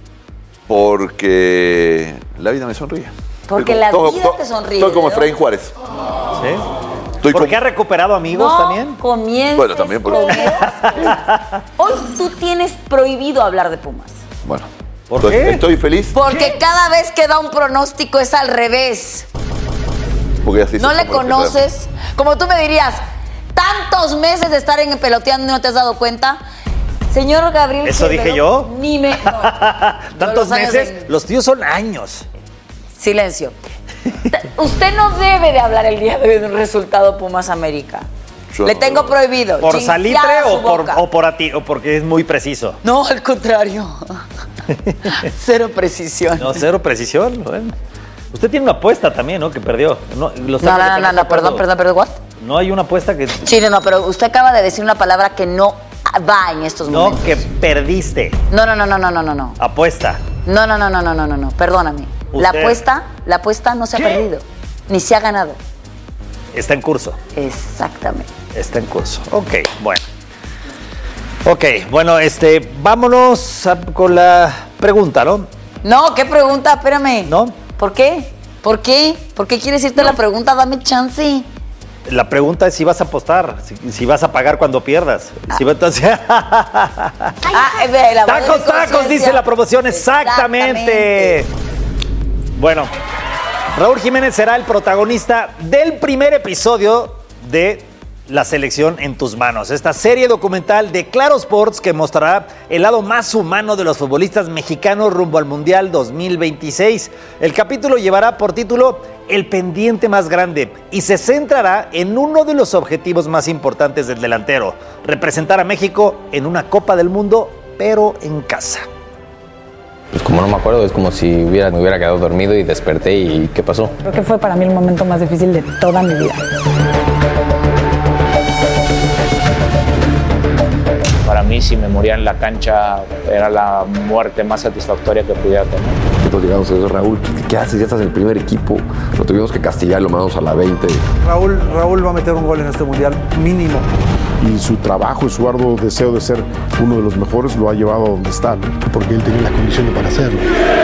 Porque la vida me sonríe. Porque Estoy la como- vida to- te sonríe. Estoy como ¿no? Efraín Juárez. ¿Sí? Estoy ¿Por como- qué ha recuperado amigos No, también? comiences, Bueno, también por- comiences. Hoy tú tienes prohibido hablar de Pumas. Bueno. ¿Por estoy, qué? Estoy feliz Porque cada vez que da un pronóstico es al revés. porque así No se le como lo que conoces. Como tú me dirías, tantos meses de estar en peloteando y no te has dado cuenta. Señor Gabriel. ¿Eso Gerberón, dije yo? Ni me. no. ¿Tantos los años meses? en- Los tíos son años. Silencio. T- Usted no debe de hablar el día de hoy de un resultado Pumas América. Yo Le no tengo debo. prohibido. ¿Por Chingar salitre a su o por, boca. o por a ti, o porque es muy preciso? No, al contrario. Cero precisión. No, cero precisión. Bueno. Usted tiene una apuesta también, ¿no? Que perdió. No, los No, Ángeles no, no, están no, de perdón, acuerdo. perdón, perdón, ¿what? No hay una apuesta que... Sí, no, no, pero usted acaba de decir una palabra que no va en estos No, momentos. que perdiste. No, no, no, no, no, no, no, no. Apuesta. No, no, no, no, no, no, no, no, perdóname. La Usted- apuesta, la apuesta no se ha perdido, ni se ha ganado. Está en curso. Exactamente. Está en curso. Ok, bueno. Ok, bueno, este, vámonos a- con la pregunta, ¿no? No, ¿qué pregunta? Espérame. ¿No? ¿Por qué? ¿Por qué? ¿Por qué quieres irte la pregunta? Dame chance. La pregunta es si vas a apostar, si, si vas a pagar cuando pierdas. Si va- entonces- Ah, eh, ve, la voz de tacos, tacos, conciencia. dice la promoción, exactamente. Bueno, Raúl Jiménez será el protagonista del primer episodio de La Selección en tus manos, esta serie documental de Claro Sports que mostrará el lado más humano de los futbolistas mexicanos rumbo al Mundial dos mil veintiséis. El capítulo llevará por título El pendiente más grande y se centrará en uno de los objetivos más importantes del delantero, representar a México en una Copa del Mundo, pero en casa. Pues como no me acuerdo, es como si hubiera, me hubiera quedado dormido y desperté y ¿qué pasó? Creo que fue para mí el momento más difícil de toda mi vida. Para mí, si me moría en la cancha, era la muerte más satisfactoria que pudiera tener. Nosotros llegamos a decir, Raúl, ¿qué haces? Ya estás en el primer equipo. Lo tuvimos que castigar, lo mandamos a la veinte. Raúl, Raúl va a meter un gol en este mundial, mínimo. Y su trabajo y su arduo deseo de ser uno de los mejores lo ha llevado a donde está, ¿no? Porque él tenía las condiciones para hacerlo.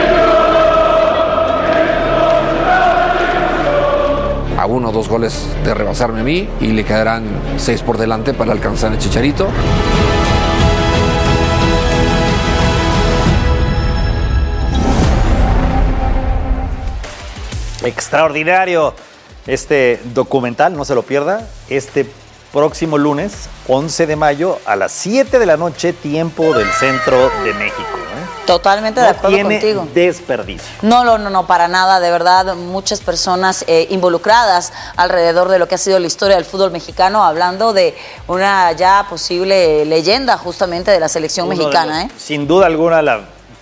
A uno o dos goles de rebasarme a mí y le quedarán seis por delante para alcanzar el Chicharito. Extraordinario este documental, no se lo pierda, este próximo lunes, once de mayo, a las siete de la noche, tiempo del centro de México. ¿eh? Totalmente de No acuerdo tiene contigo. desperdicio. No, no, no, no, para nada, de verdad, muchas personas eh, involucradas alrededor de lo que ha sido la historia del fútbol mexicano, hablando de una ya posible leyenda justamente de la selección Uno de mexicana, los- ¿eh? Sin duda alguna, la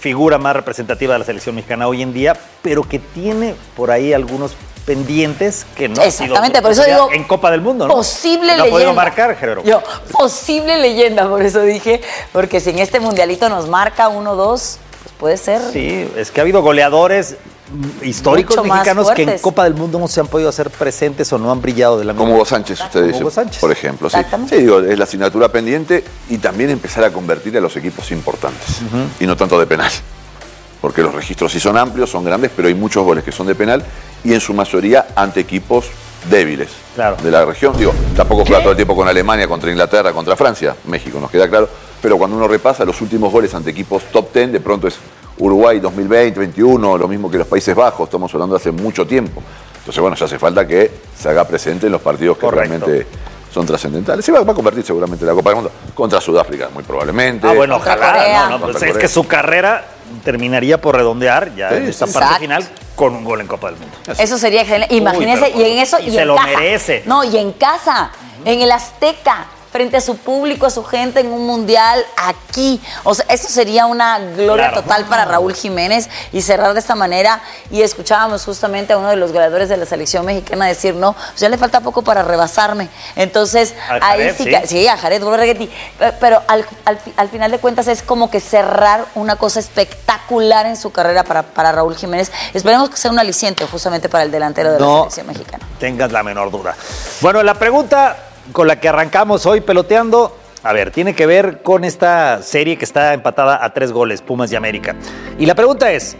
figura más representativa de la selección mexicana hoy en día, pero que tiene por ahí algunos pendientes que no Exactamente, ha sido por eso digo en Copa del Mundo, ¿no? Posible no leyenda. ha podido marcar, Gerardo. Yo, posible leyenda, por eso dije, porque si en este mundialito nos marca uno dos, pues puede ser. Sí, es que ha habido goleadores históricos mucho más mexicanos que en fuertes. Copa del Mundo no se han podido hacer presentes o no han brillado de la Como misma Hugo Sánchez, usted Como dice, Hugo Sánchez. por ejemplo. Sí. Exactamente. Sí, digo, es la asignatura pendiente y también empezar a convertir a los equipos importantes y no tanto de penal. Porque los registros sí son amplios, son grandes, pero hay muchos goles que son de penal y en su mayoría ante equipos débiles claro. de la región. Digo, tampoco juega todo el tiempo con Alemania, contra Inglaterra, contra Francia, México, nos queda claro. Pero cuando uno repasa los últimos goles ante equipos top diez, de pronto es Uruguay dos mil veinte, veintiuno, lo mismo que los Países Bajos, estamos hablando de hace mucho tiempo. Entonces, bueno, ya hace falta que se haga presente en los partidos que Correcto. realmente son trascendentales. Se va, va a convertir seguramente en la Copa del Mundo contra Sudáfrica, muy probablemente. Ah, bueno, ojalá. No, no, pues Contra es Corea. que su carrera terminaría por redondear ya Sí, en esta sí, parte exacto. final con un gol en Copa del Mundo. Eso sería excelente. Uy, Imagínense, pero- y en eso, y y, se en lo casa. merece. No, y en casa, en el Azteca, frente a su público, a su gente, en un mundial, aquí. O sea, eso sería una gloria Claro. total para Raúl Jiménez y cerrar de esta manera. Y escuchábamos justamente a uno de los goleadores de la selección mexicana decir, no, pues ya le falta poco para rebasarme. Entonces, A ahí Jared, sí, sí. que- sí, a Jared Borghetti. Pero al, al, al final de cuentas es como que cerrar una cosa espectacular en su carrera para, para Raúl Jiménez. Esperemos que sea un aliciente justamente para el delantero de la No selección mexicana. tengas la menor duda. Bueno, la pregunta con la que arrancamos hoy peloteando, a ver, tiene que ver con esta serie que está empatada a tres goles, Pumas y América. Y la pregunta es,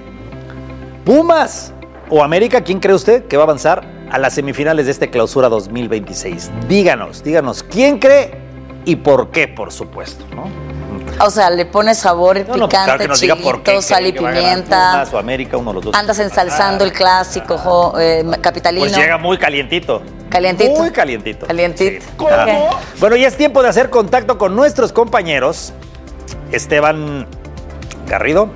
¿Pumas o América, quién cree usted que va a avanzar a las semifinales de este Clausura dos mil veintiséis? Díganos, díganos, ¿quién cree y por qué, por supuesto, ¿no? O sea, le pone sabor, No, no, picante, claro que nos diga por qué chilito, sal y cree que va a ganar pimienta. Pumas o América, uno de los dos. Andas ensalzando el clásico jo- eh, capitalino. Pues llega muy calientito. Calientito. Muy calientito. Calientito. Sí. Ah. Bueno, ya es tiempo de hacer contacto con nuestros compañeros. Esteban Garrido.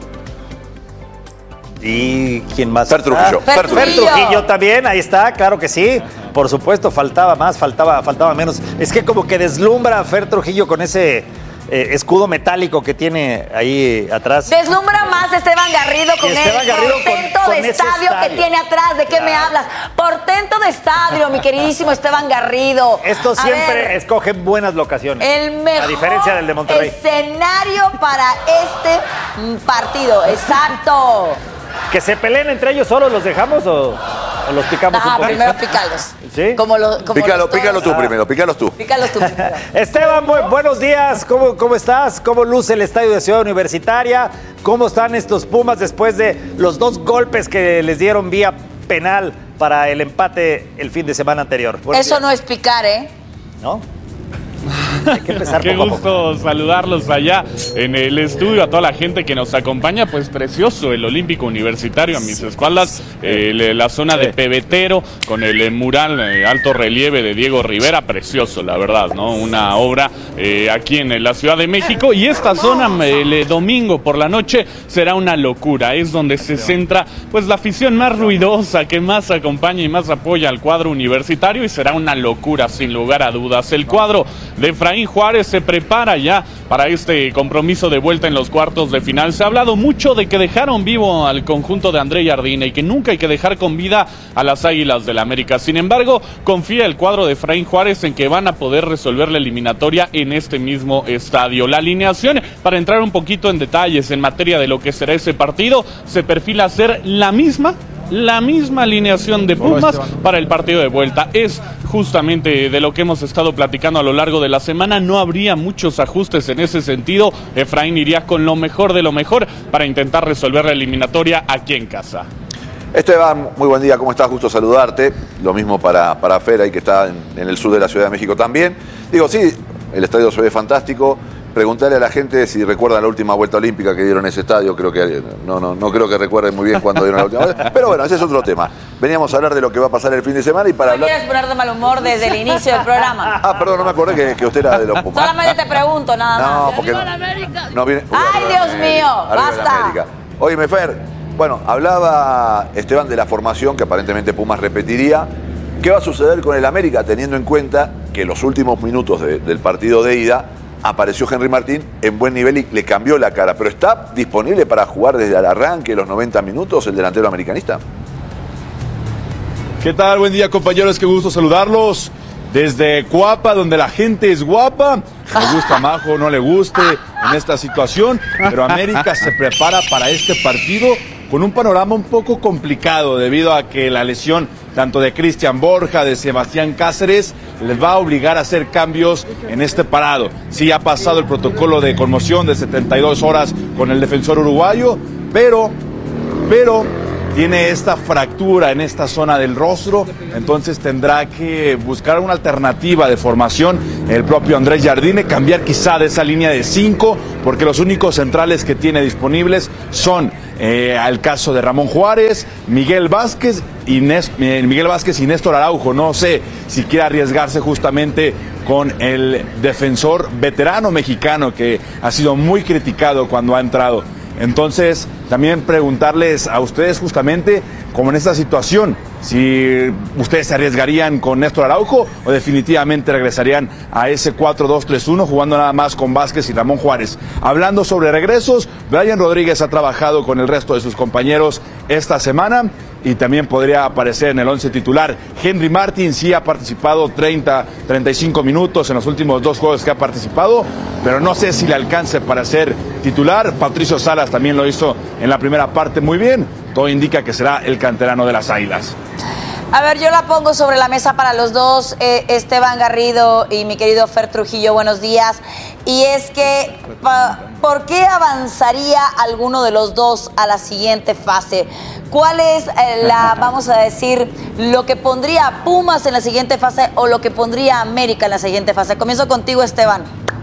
¿Y quién más? Fer Trujillo. Ah, Fer Fer Trujillo. Trujillo también, ahí está, claro que sí. Por supuesto, faltaba más, faltaba, faltaba menos. Es que como que deslumbra a Fer Trujillo con ese eh, escudo metálico que tiene ahí atrás. Deslumbra más Esteban Garrido con Y Esteban el Garrido con- portento con de ese estadio, estadio. que tiene atrás. ¿De qué me Claro. hablas? Portento de estadio, mi queridísimo Esteban Garrido. Estos A siempre ver, escogen buenas locaciones. el mejor A diferencia del de Monterrey. escenario para este mm, partido. Exacto. ¿Que se peleen entre ellos solos los dejamos o, o los picamos un Ah, poquito? primero pícalos. ¿Sí? Como lo, como Pícalo, los toros. pícalo tú primero, pícalos tú. Pícalos tú primero. Esteban, bu- buenos días. ¿Cómo, ¿Cómo estás? ¿Cómo luce el estadio de Ciudad Universitaria? ¿Cómo están estos Pumas después de los dos golpes que les dieron vía penal para el empate el fin de semana anterior? Buenos Eso días. no es picar, ¿eh? ¿No? Hay que empezar Qué poco a poco. gusto saludarlos allá en el estudio, a toda la gente que nos acompaña. Pues precioso el Olímpico Universitario a mis espaldas, eh, le- la zona de Pebetero con el eh, mural eh, alto relieve de Diego Rivera, precioso la verdad, ¿no? Una obra eh, aquí en eh, la Ciudad de México, y esta zona el eh, domingo por la noche será una locura, es donde se centra pues la afición más ruidosa que más acompaña y más apoya al cuadro universitario, y será una locura sin lugar a dudas. El cuadro de Efraín Juárez se prepara ya para este compromiso de vuelta en los cuartos de final. Se ha hablado mucho de que dejaron vivo al conjunto de André Jardine y que nunca hay que dejar con vida a las Águilas del la América. Sin embargo, confía el cuadro de Efraín Juárez en que van a poder resolver la eliminatoria en este mismo estadio. La alineación, para entrar un poquito en detalles en materia de lo que será ese partido, se perfila ser la misma La misma alineación de Pumas para el partido de vuelta. Es justamente de lo que hemos estado platicando a lo largo de la semana. No habría muchos ajustes en ese sentido. Efraín iría con lo mejor de lo mejor para intentar resolver la eliminatoria aquí en casa. Esteban, muy buen día, ¿cómo estás? Gusto saludarte. Lo mismo para, para Fer, ahí que está en, en el sur de la Ciudad de México también. Digo, sí, el estadio se ve fantástico. Preguntarle a la gente si recuerdan la última vuelta olímpica que dieron en ese estadio. Creo que no, no, no creo que recuerden muy bien cuándo dieron la última vuelta. Pero bueno, ese es otro tema. Veníamos a hablar de lo que va a pasar el fin de semana y para ¿No hablar... quieres poner de mal humor desde el inicio del programa? Ah, perdón, no me acordé que, que usted era de los Pumas. Solamente te pregunto, nada No, más. porque no, no viene... Uy, ¡Ay, arriba Dios la América, mío! arriba la ¡Basta! América. Óyeme, Fer, bueno, hablaba Esteban de la formación que aparentemente Pumas repetiría. ¿Qué va a suceder con el América teniendo en cuenta que los últimos minutos de- del partido de ida apareció Henry Martín en buen nivel y le cambió la cara. Pero ¿está disponible para jugar desde el arranque, los noventa minutos, el delantero americanista? ¿Qué tal? Buen día, compañeros. Qué gusto saludarlos. Desde Cuapa, donde la gente es guapa. Le gusta Majo, no le guste en esta situación. Pero América se prepara para este partido con un panorama un poco complicado debido a que la lesión tanto de Cristian Borja, de Sebastián Cáceres, les va a obligar a hacer cambios en este parado. Sí ha pasado el protocolo de conmoción de setenta y dos horas con el defensor uruguayo, pero, pero tiene esta fractura en esta zona del rostro, entonces tendrá que buscar una alternativa de formación el propio Andrés Jardine, cambiar quizá de esa línea de cinco, porque los únicos centrales que tiene disponibles son eh, el caso de Ramón Juárez, Miguel Vázquez y Nes, eh, Miguel Vázquez y Néstor Araujo. No sé si quiere arriesgarse justamente con el defensor veterano mexicano que ha sido muy criticado cuando ha entrado. Entonces, también preguntarles a ustedes justamente, como en esta situación, si ustedes se arriesgarían con Néstor Araujo o definitivamente regresarían a ese cuatro dos tres uno jugando nada más con Vázquez y Ramón Juárez. Hablando sobre regresos, Brian Rodríguez ha trabajado con el resto de sus compañeros esta semana y también podría aparecer en el once titular. Henry Martin sí ha participado treinta, treinta y cinco minutos en los últimos dos juegos que ha participado, pero no sé si le alcance para ser titular. Patricio Salas también lo hizo en la primera parte muy bien. Todo indica que será el canterano de las Águilas. A ver, yo la pongo sobre la mesa para los dos, eh, Esteban Garrido y mi querido Fer Trujillo, buenos días. Y es que, pa, ¿por qué avanzaría alguno de los dos a la siguiente fase? ¿Cuál es eh, la, vamos a decir, lo que pondría Pumas en la siguiente fase o lo que pondría América en la siguiente fase? Comienzo contigo, Esteban.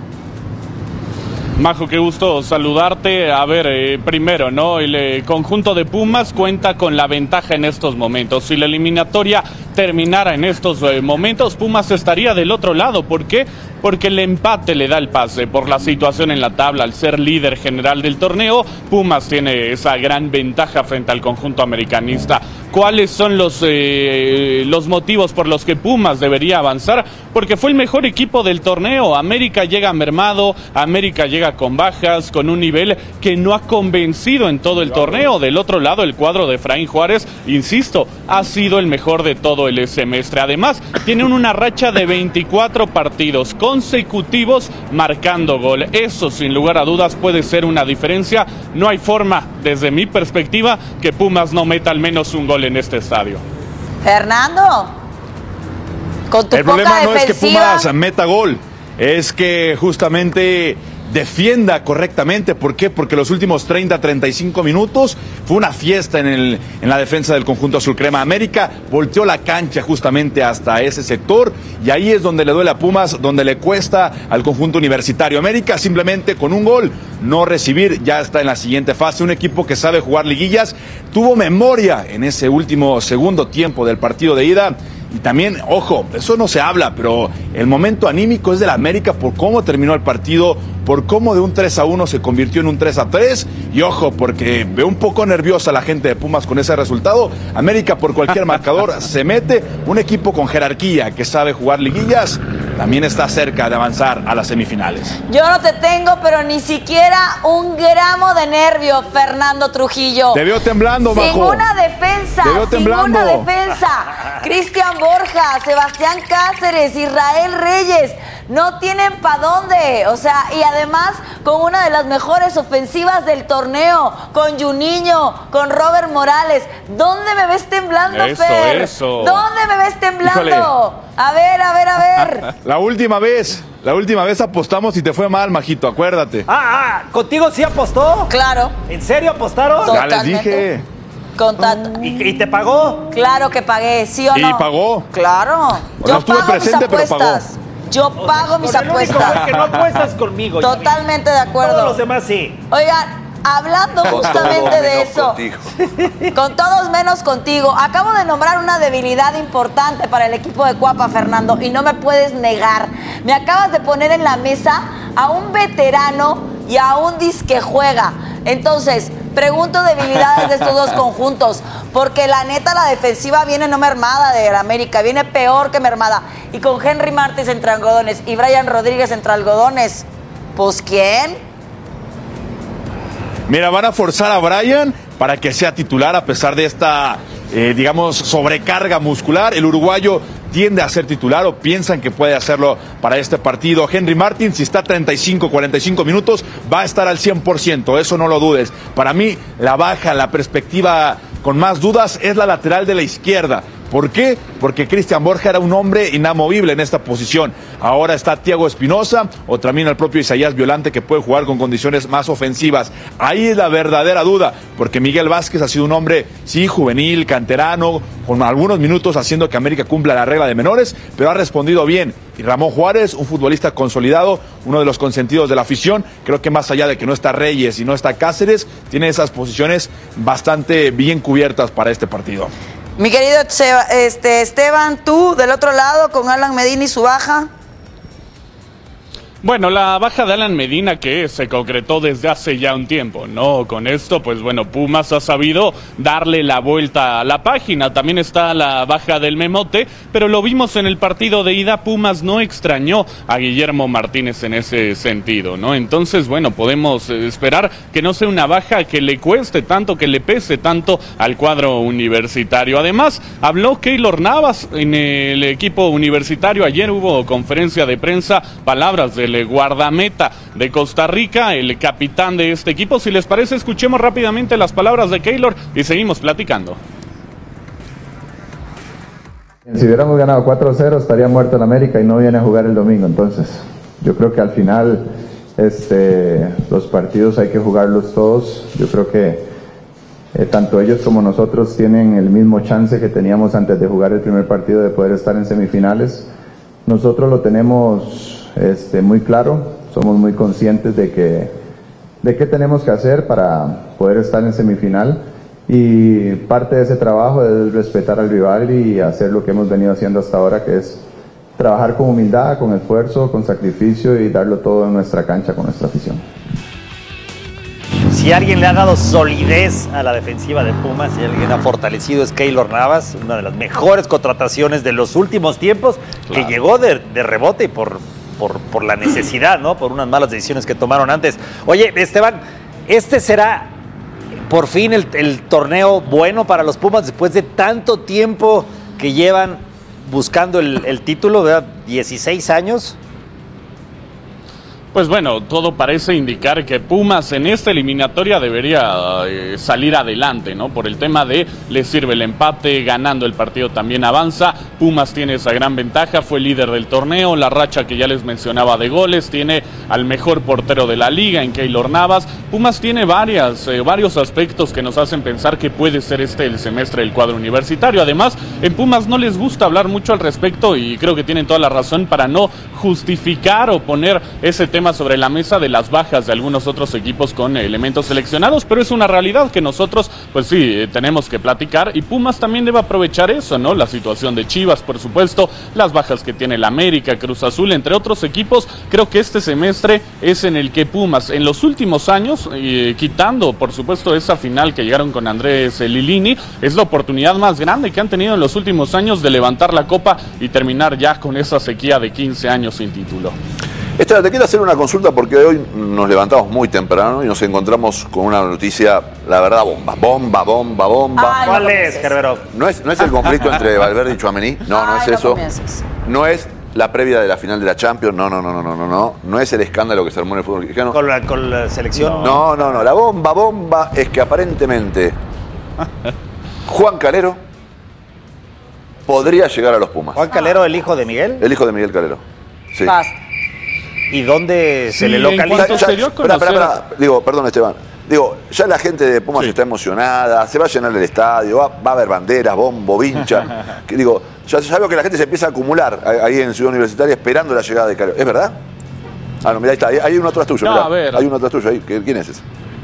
Majo, qué gusto saludarte. A ver, eh, primero, ¿no? El eh, conjunto de Pumas cuenta con la ventaja en estos momentos. Si la eliminatoria terminara en estos eh, momentos, Pumas estaría del otro lado. ¿Por qué? Porque el empate le da el pase por la situación en la tabla. Al ser líder general del torneo, Pumas tiene esa gran ventaja frente al conjunto americanista. ¿Cuáles son los, eh, los motivos por los que Pumas debería avanzar? Porque fue el mejor equipo del torneo. América llega mermado, América llega con bajas, con un nivel que no ha convencido en todo el torneo. Del otro lado, el cuadro de Efraín Juárez, insisto, ha sido el mejor de todo el semestre. Además, tienen una racha de veinticuatro partidos consecutivos marcando gol. Eso, sin lugar a dudas, puede ser una diferencia. No hay forma, desde mi perspectiva, que Pumas no meta al menos un gol en este estadio. Fernando, con tu el poca problema no defensiva... es que Pumas meta gol, es que justamente defienda correctamente. ¿Por qué? Porque los últimos treinta, treinta y cinco minutos fue una fiesta en, el, en la defensa del conjunto azul crema. América volteó la cancha justamente hasta ese sector y ahí es donde le duele a Pumas, donde le cuesta al conjunto universitario. América simplemente con un gol no recibir, ya está en la siguiente fase. Un equipo que sabe jugar liguillas, tuvo memoria en ese último segundo tiempo del partido de ida. Y también, ojo, eso no se habla, pero el momento anímico es de la América por cómo terminó el partido, por cómo de un tres a uno se convirtió en un tres a tres. Y ojo, porque veo un poco nerviosa la gente de Pumas con ese resultado. América por cualquier marcador se mete. Un equipo con jerarquía que sabe jugar liguillas también está cerca de avanzar a las semifinales. Yo no te tengo, pero ni siquiera un gramo de nervio, Fernando Trujillo. Te veo temblando, Majo. Sin una defensa, Te veo sin temblando. una defensa. Cristian Borja, Sebastián Cáceres, Israel Reyes, no tienen pa' dónde. O sea, y además con una de las mejores ofensivas del torneo, con Juninho, con Robert Morales. ¿Dónde me ves temblando, Eso, Fer? eso. ¿Dónde me ves temblando? Híjole. A ver, a ver, a ver. La última vez, la última vez apostamos y te fue mal, Majito, acuérdate. Ah, ah, ¿contigo sí apostó? Claro. ¿En serio apostaron? Ya les dije. Con ¿Y, ¿Y te pagó? Claro que pagué, ¿sí o ¿Y no? pagó? Claro. No Yo estuve pago presente, mis pero pagó. apuestas. Yo pago mis Con el único apuestas. güey que no apuestas conmigo. Totalmente de acuerdo. Todos los demás sí. Oigan, hablando Con justamente todo de menos eso. contigo. Con todos menos contigo. Acabo de nombrar una debilidad importante para el equipo de Cuapa, Fernando, y no me puedes negar. Me acabas de poner en la mesa a un veterano y a un disque juega. Entonces, pregunto debilidades de estos dos conjuntos, porque la neta la defensiva viene no mermada de la América, viene peor que mermada. Y con Henry Martins entre algodones y Brian Rodríguez entre algodones, Pues, ¿quién? Mira, van a forzar a Brian para que sea titular a pesar de esta, eh, digamos, sobrecarga muscular. El uruguayo tiende a ser titular o piensan que puede hacerlo para este partido. Henry Martin, si está treinta y cinco, cuarenta y cinco minutos, va a estar al cien por ciento, eso no lo dudes. Para mí, la baja, la perspectiva con más dudas es la lateral de la izquierda. ¿Por qué? Porque Cristian Borja era un hombre inamovible en esta posición. Ahora está Thiago Espinosa o también el propio Isaías Violante, que puede jugar con condiciones más ofensivas. Ahí es la verdadera duda, porque Miguel Vázquez ha sido un hombre, sí, juvenil, canterano, con algunos minutos haciendo que América cumpla la regla de menores, pero ha respondido bien. Y Ramón Juárez, un futbolista consolidado, uno de los consentidos de la afición, creo que más allá de que no está Reyes y no está Cáceres, tiene esas posiciones bastante bien cubiertas para este partido. Mi querido este, Esteban, tú del otro lado con Alan Medina y su baja. Bueno, la baja de Alan Medina que se concretó desde hace ya un tiempo, ¿no? Con esto, pues bueno, Pumas ha sabido darle la vuelta a la página. También está la baja del Memote, pero lo vimos en el partido de ida, Pumas no extrañó a Guillermo Martínez en ese sentido, ¿no? Entonces, bueno, podemos esperar que no sea una baja que le cueste tanto, que le pese tanto al cuadro universitario. Además, habló Keylor Navas en el equipo universitario. Ayer hubo conferencia de prensa, palabras del guardameta de Costa Rica, el capitán de este equipo. Si les parece, escuchemos rápidamente las palabras de Keylor y seguimos platicando. Si hubiéramos ganado cuatro cero estaría muerto en América y no viene a jugar el domingo. Entonces yo creo que al final este, los partidos hay que jugarlos todos. Yo creo que eh, tanto ellos como nosotros tienen el mismo chance que teníamos antes de jugar el primer partido de poder estar en semifinales. Nosotros lo tenemos Este, muy claro, somos muy conscientes de que de qué tenemos que hacer para poder estar en semifinal, y parte de ese trabajo es respetar al rival y hacer lo que hemos venido haciendo hasta ahora, que es trabajar con humildad, con esfuerzo, con sacrificio y darlo todo en nuestra cancha con nuestra afición. Si alguien le ha dado solidez a la defensiva de Pumas, si alguien ha fortalecido, es Keylor Navas, una de las mejores contrataciones de los últimos tiempos, claro, que llegó de, de rebote y por Por, por la necesidad, ¿no? Por unas malas decisiones que tomaron antes. Oye, Esteban, ¿este será por fin el, el torneo bueno para los Pumas después de tanto tiempo que llevan buscando el, el título, ¿verdad? dieciséis años. Pues bueno, todo parece indicar que Pumas en esta eliminatoria debería eh, salir adelante, ¿no? Por el tema de le sirve el empate, ganando el partido también avanza. Pumas tiene esa gran ventaja, fue líder del torneo, la racha que ya les mencionaba de goles, tiene al mejor portero de la liga en Keylor Navas. Pumas tiene varias, eh, varios aspectos que nos hacen pensar que puede ser este el semestre del cuadro universitario. Además, en Pumas no les gusta hablar mucho al respecto y creo que tienen toda la razón para no justificar o poner ese tema sobre la mesa de las bajas de algunos otros equipos con elementos seleccionados, pero es una realidad que nosotros, pues sí, eh, tenemos que platicar, y Pumas también debe aprovechar eso, ¿no? La situación de Chivas, por supuesto, las bajas que tiene el América, Cruz Azul, entre otros equipos. Creo que este semestre es en el que Pumas, en los últimos años, eh, quitando, por supuesto, esa final que llegaron con Andrés Lilini, es la oportunidad más grande que han tenido en los últimos años de levantar la copa y terminar ya con esa sequía de quince años sin título. Esta, te quiero hacer una consulta porque hoy nos levantamos muy temprano y nos encontramos con una noticia, la verdad, bomba, bomba, bomba, bomba. Ay, ¿cuál es, Gerberov? No es, no es el conflicto entre Valverde y Tchouaméni, no, no Ay, es no eso. comiences. No es la previa de la final de la Champions, no, no, no, no, no, no, no. No es el escándalo que se armó en el fútbol mexicano. Con la, con la selección. No, no, no. La bomba, bomba es que aparentemente Juan Calero podría llegar a los Pumas. ¿Juan Calero, el hijo de Miguel? El hijo de Miguel Calero. Sí. Basta. ¿Y dónde se Sí, le en localiza? cuanto se dio a Espera, espera, conocer- espera. Digo, perdón, Esteban. Digo, ya la gente de Pumas Sí. está emocionada, se va a llenar el estadio, va, va a haber banderas, bombo, vincha. Que digo, ya, ya veo que la gente se empieza a acumular ahí en Ciudad Universitaria esperando la llegada de Calero. ¿Es verdad? Ah, no, mira, ahí está. Hay, hay uno atrás tuyo, No, mirá. a ver. Hay uno atrás tuyo ahí. ¿Quién es ese?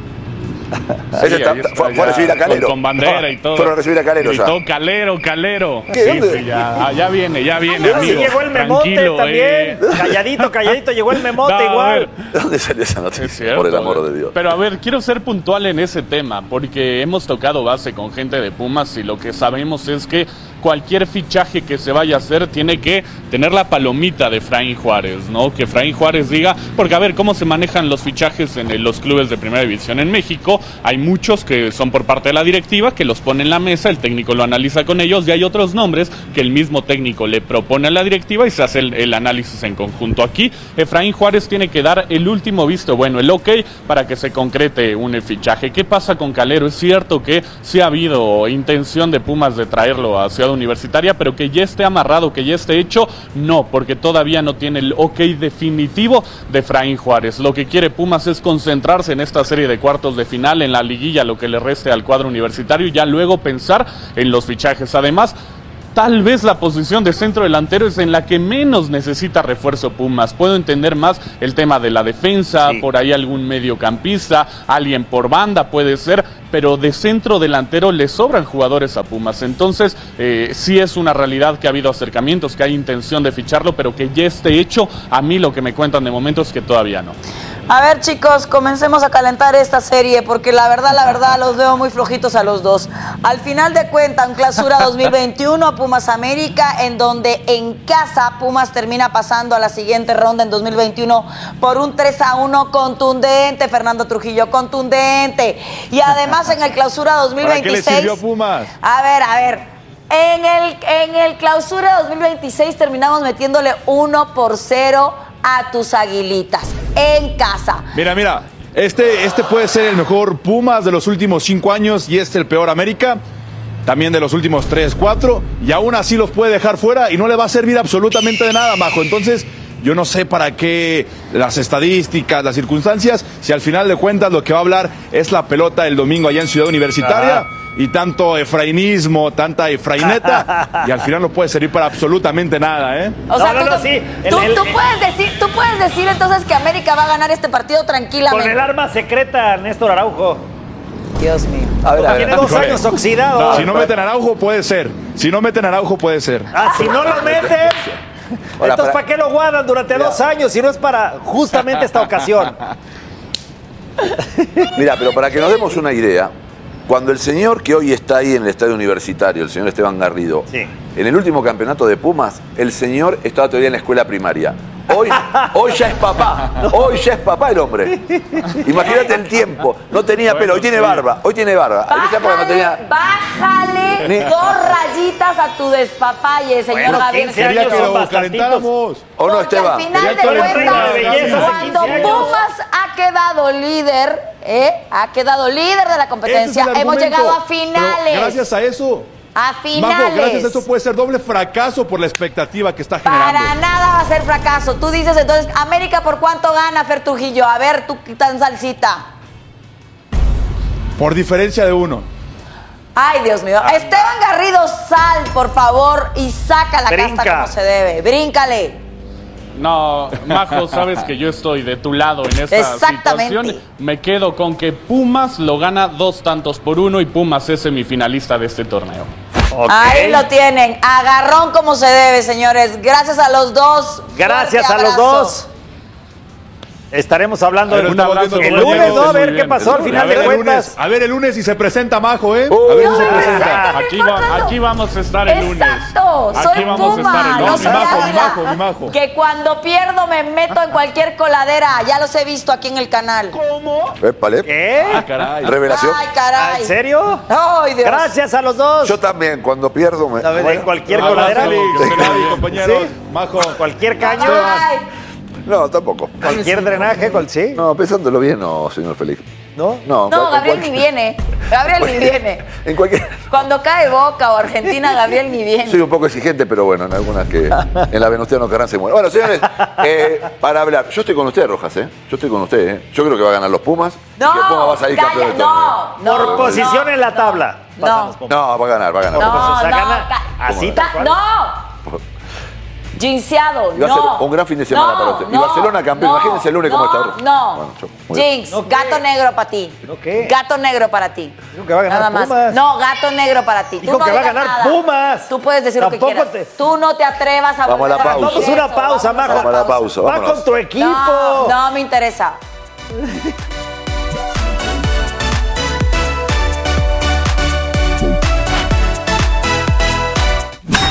Sí, Ese está- ahí está fue, fue a ya, recibir a Calero. Con, con bandera y todo. Fueron a recibir a Calero ya. Gritó Calero, Calero. ¿Qué? Sí, ¿Dónde? sí, ya, ah, ya viene, ya viene, Ah, sí, amigo. llegó el memote Tranquilo, también. eh. Calladito, calladito, llegó el memote No, a igual. ver. ¿De dónde salió esa Es noticia? cierto, Por el amor eh. de Dios. Pero a ver, quiero ser puntual en ese tema, porque hemos tocado base con gente de Pumas y lo que sabemos es que cualquier fichaje que se vaya a hacer tiene que tener la palomita de Efraín Juárez, ¿no? Que Efraín Juárez diga, porque a ver, ¿cómo se manejan los fichajes en los clubes de primera división en México? Hay muchos que son por parte de la directiva, que los pone en la mesa, el técnico lo analiza con ellos, y hay otros nombres que el mismo técnico le propone a la directiva y se hace el, el análisis en conjunto. Aquí, Efraín Juárez tiene que dar el último visto bueno, el ok, para que se concrete un fichaje. ¿Qué pasa con Calero? Es cierto que sí ha habido intención de Pumas de traerlo a Ciudad Universitaria, pero que ya esté amarrado, que ya esté hecho, no, porque todavía no tiene el ok definitivo de Efraín Juárez. Lo que quiere Pumas es concentrarse en esta serie de cuartos de final, en la liguilla, lo que le reste al cuadro universitario, y ya luego pensar en los fichajes. Además, tal vez la posición de centro delantero es en la que menos necesita refuerzo Pumas. Puedo entender más el tema de la defensa, sí. Por ahí algún mediocampista, alguien por banda puede ser, pero de centro delantero le sobran jugadores a Pumas. Entonces, eh, sí es una realidad que ha habido acercamientos, que hay intención de ficharlo, pero que ya esté hecho. A mí lo que me cuentan de momento es que todavía no. A ver, chicos, comencemos a calentar esta serie, porque la verdad, la verdad, los veo muy flojitos a los dos. Al final de cuentas, en Clausura dos mil veintiuno, Pumas América, en donde en casa Pumas termina pasando a la siguiente ronda en dos mil veintiuno por un tres a uno contundente, Fernando Trujillo, contundente. Y además en el Clausura dos mil veintiséis... ¿Para qué le sirvió Pumas? A ver, a ver... En el, en el Clausura dos mil veintiséis terminamos metiéndole uno por cero a tus Aguilitas en casa. Mira, mira, este, este puede ser el mejor Pumas de los últimos cinco años y este el peor América, también de los últimos tres, cuatro, y aún así los puede dejar fuera y no le va a servir absolutamente de nada, Majo. Entonces, yo no sé para qué las estadísticas, las circunstancias, si al final de cuentas lo que va a hablar es la pelota el domingo allá en Ciudad Universitaria. Ajá. Y tanto efrainismo, tanta efraineta, y al final no puede servir para absolutamente nada, ¿eh? O sea, no, tú, no, no, sí. El, tú, el, tú, el, puedes decir, tú puedes decir entonces que América va a ganar este partido tranquilamente. Con el arma secreta, Néstor Araujo. Dios mío. A ver, a ver, Tiene dos híjole. años oxidado. No, si no meten Araujo, puede ser. Si no meten Araujo, puede ser. Ah, si no lo meten... Ahora, entonces, para... ¿para qué lo guardan durante Mira. dos años si no es para justamente esta ocasión? Mira, pero para que nos demos una idea, cuando el señor que hoy está ahí en el estadio universitario, el señor Esteban Garrido, sí. En el último campeonato de Pumas, el señor estaba todavía en la escuela primaria. Hoy, hoy ya es papá, hoy ya es papá el hombre. Imagínate el tiempo, no tenía pelo, hoy tiene barba, hoy tiene barba. Bájale, no tenía... bájale Ni... dos rayitas a tu despapalle, señor bueno, Gabriel. quince años son bastantitos. ¿O no, Esteban? Al final de cuentas, cuando Pumas ha quedado líder, ¿eh? ha quedado líder de la competencia, es hemos llegado a finales. Pero gracias a eso... A finales. Majo, gracias a eso puede ser doble fracaso por la expectativa que está generando. Para nada va a ser fracaso. Tú dices entonces, América, ¿por cuánto gana, Fer Trujillo? A ver, tú tan salsita. Por diferencia de uno. Ay, Dios mío. Ah. Esteban Garrido, sal, por favor, y saca la Brinca. casta como se debe. Bríncale. No, Majo, sabes que yo estoy de tu lado en esta situación. Me quedo con que Pumas lo gana dos tantos por uno y Pumas es semifinalista de este torneo. Okay. Ahí lo tienen, agarrón como se debe, señores. Gracias a los dos. Gracias a los dos. Estaremos hablando de un abrazo. El lunes, ¿no? A ver qué pasó al final de cuentas. A ver el lunes si se presenta Majo, ¿eh? A ver si se presenta. Aquí, va, aquí vamos a estar el lunes. Exacto, soy aquí vamos Puma, a estar el lunes. No soy mi Majo, mi Águila. Majo, mi Majo. Que cuando pierdo me meto en cualquier coladera. Ya los he visto aquí en el canal. ¿Cómo? Épale. ¿Qué? Ah, caray. Revelación. Ay, caray. ¿En serio? Ay, Dios. Gracias a los dos. Yo también, cuando pierdo me... A ver, bueno, en cualquier no, coladera. Félix, Félix, compañeros. ¿Sí? Majo. Cualquier caño. Ay. No, tampoco. Cualquier drenaje, cual sí. No, pensándolo bien, no, señor Félix. ¿No? No, no Gabriel cualquier... ni viene. Gabriel ni viene. En cualquier... Cuando cae Boca o Argentina, Gabriel ni viene. Soy un poco exigente, pero bueno, en algunas que en la Venustiano Carranza se muere. Bueno, señores, eh, para hablar, yo estoy con usted, Rojas, ¿eh? Yo estoy con usted, ¿eh? Yo creo que va a ganar los Pumas. No, y que Pumas va a salir calla, campeón del no, torneo. Por no, posición no. en la tabla. No. No, va a ganar, va a ganar. No, no, o sea, no, gana ca- así ta- tal cual. No. Jinxeado, Y va a no. ser un gran fin de semana no, para usted. Y no, Barcelona campeón, no, imagínense el lunes no, cómo está. No, bueno, yo, muy bien. Jinx, ¿No gato qué? negro para ti. ¿No qué? Gato negro para ti. Dijo que va a ganar Nada más. Pumas. No, gato negro para ti. Dijo Tú no que va a digas ganar nada. Pumas. Tú puedes decir Tampoco lo que quieras. te- Tú no te atrevas a Vamos a la volver pausa. Vamos a una pausa, Majo. Vamos a la pausa, Va vámonos. con tu equipo. No, no me interesa.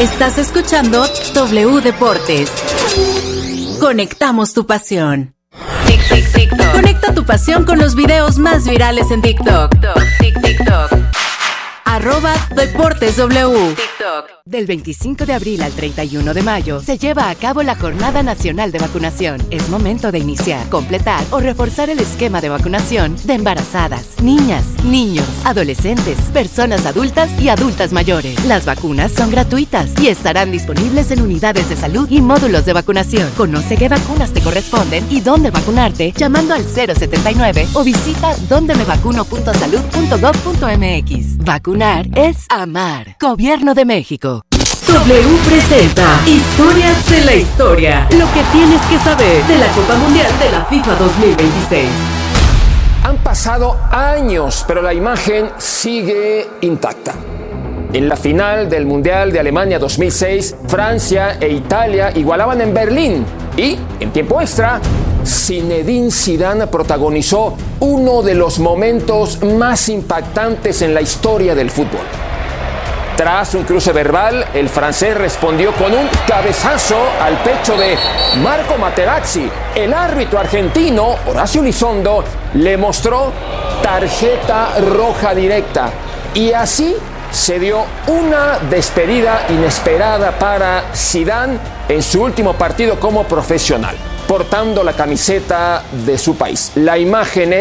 Estás escuchando W Deportes. Conectamos tu pasión. Tic, tic, TikTok. Conecta tu pasión con los videos más virales en TikTok. TikTok, TikTok. Arroba Deportes W. TikTok. Del veinticinco de abril al treinta y uno de mayo se lleva a cabo la Jornada Nacional de Vacunación. Es momento de iniciar, completar o reforzar el esquema de vacunación de embarazadas, niñas, niños, adolescentes, personas adultas y adultas mayores. Las vacunas son gratuitas y estarán disponibles en unidades de salud y módulos de vacunación. Conoce qué vacunas te corresponden y dónde vacunarte llamando al cero setenta y nueve o visita donde me vacuno punto salud punto gov punto mx. Vacunar es amar. Gobierno de México. W presenta Historias de la Historia. Lo que tienes que saber de la Copa Mundial de la FIFA dos mil veintiséis. Han pasado años, pero la imagen sigue intacta. En la final del Mundial de Alemania dos mil seis, Francia e Italia igualaban en Berlín y, en tiempo extra, Zinedine Zidane protagonizó uno de los momentos más impactantes en la historia del fútbol. Tras un cruce verbal, el francés respondió con un cabezazo al pecho de Marco Materazzi. El árbitro argentino, Horacio Elizondo, le mostró tarjeta roja directa. Y así se dio una despedida inesperada para Zidane en su último partido como profesional, portando la camiseta de su país. La imagen es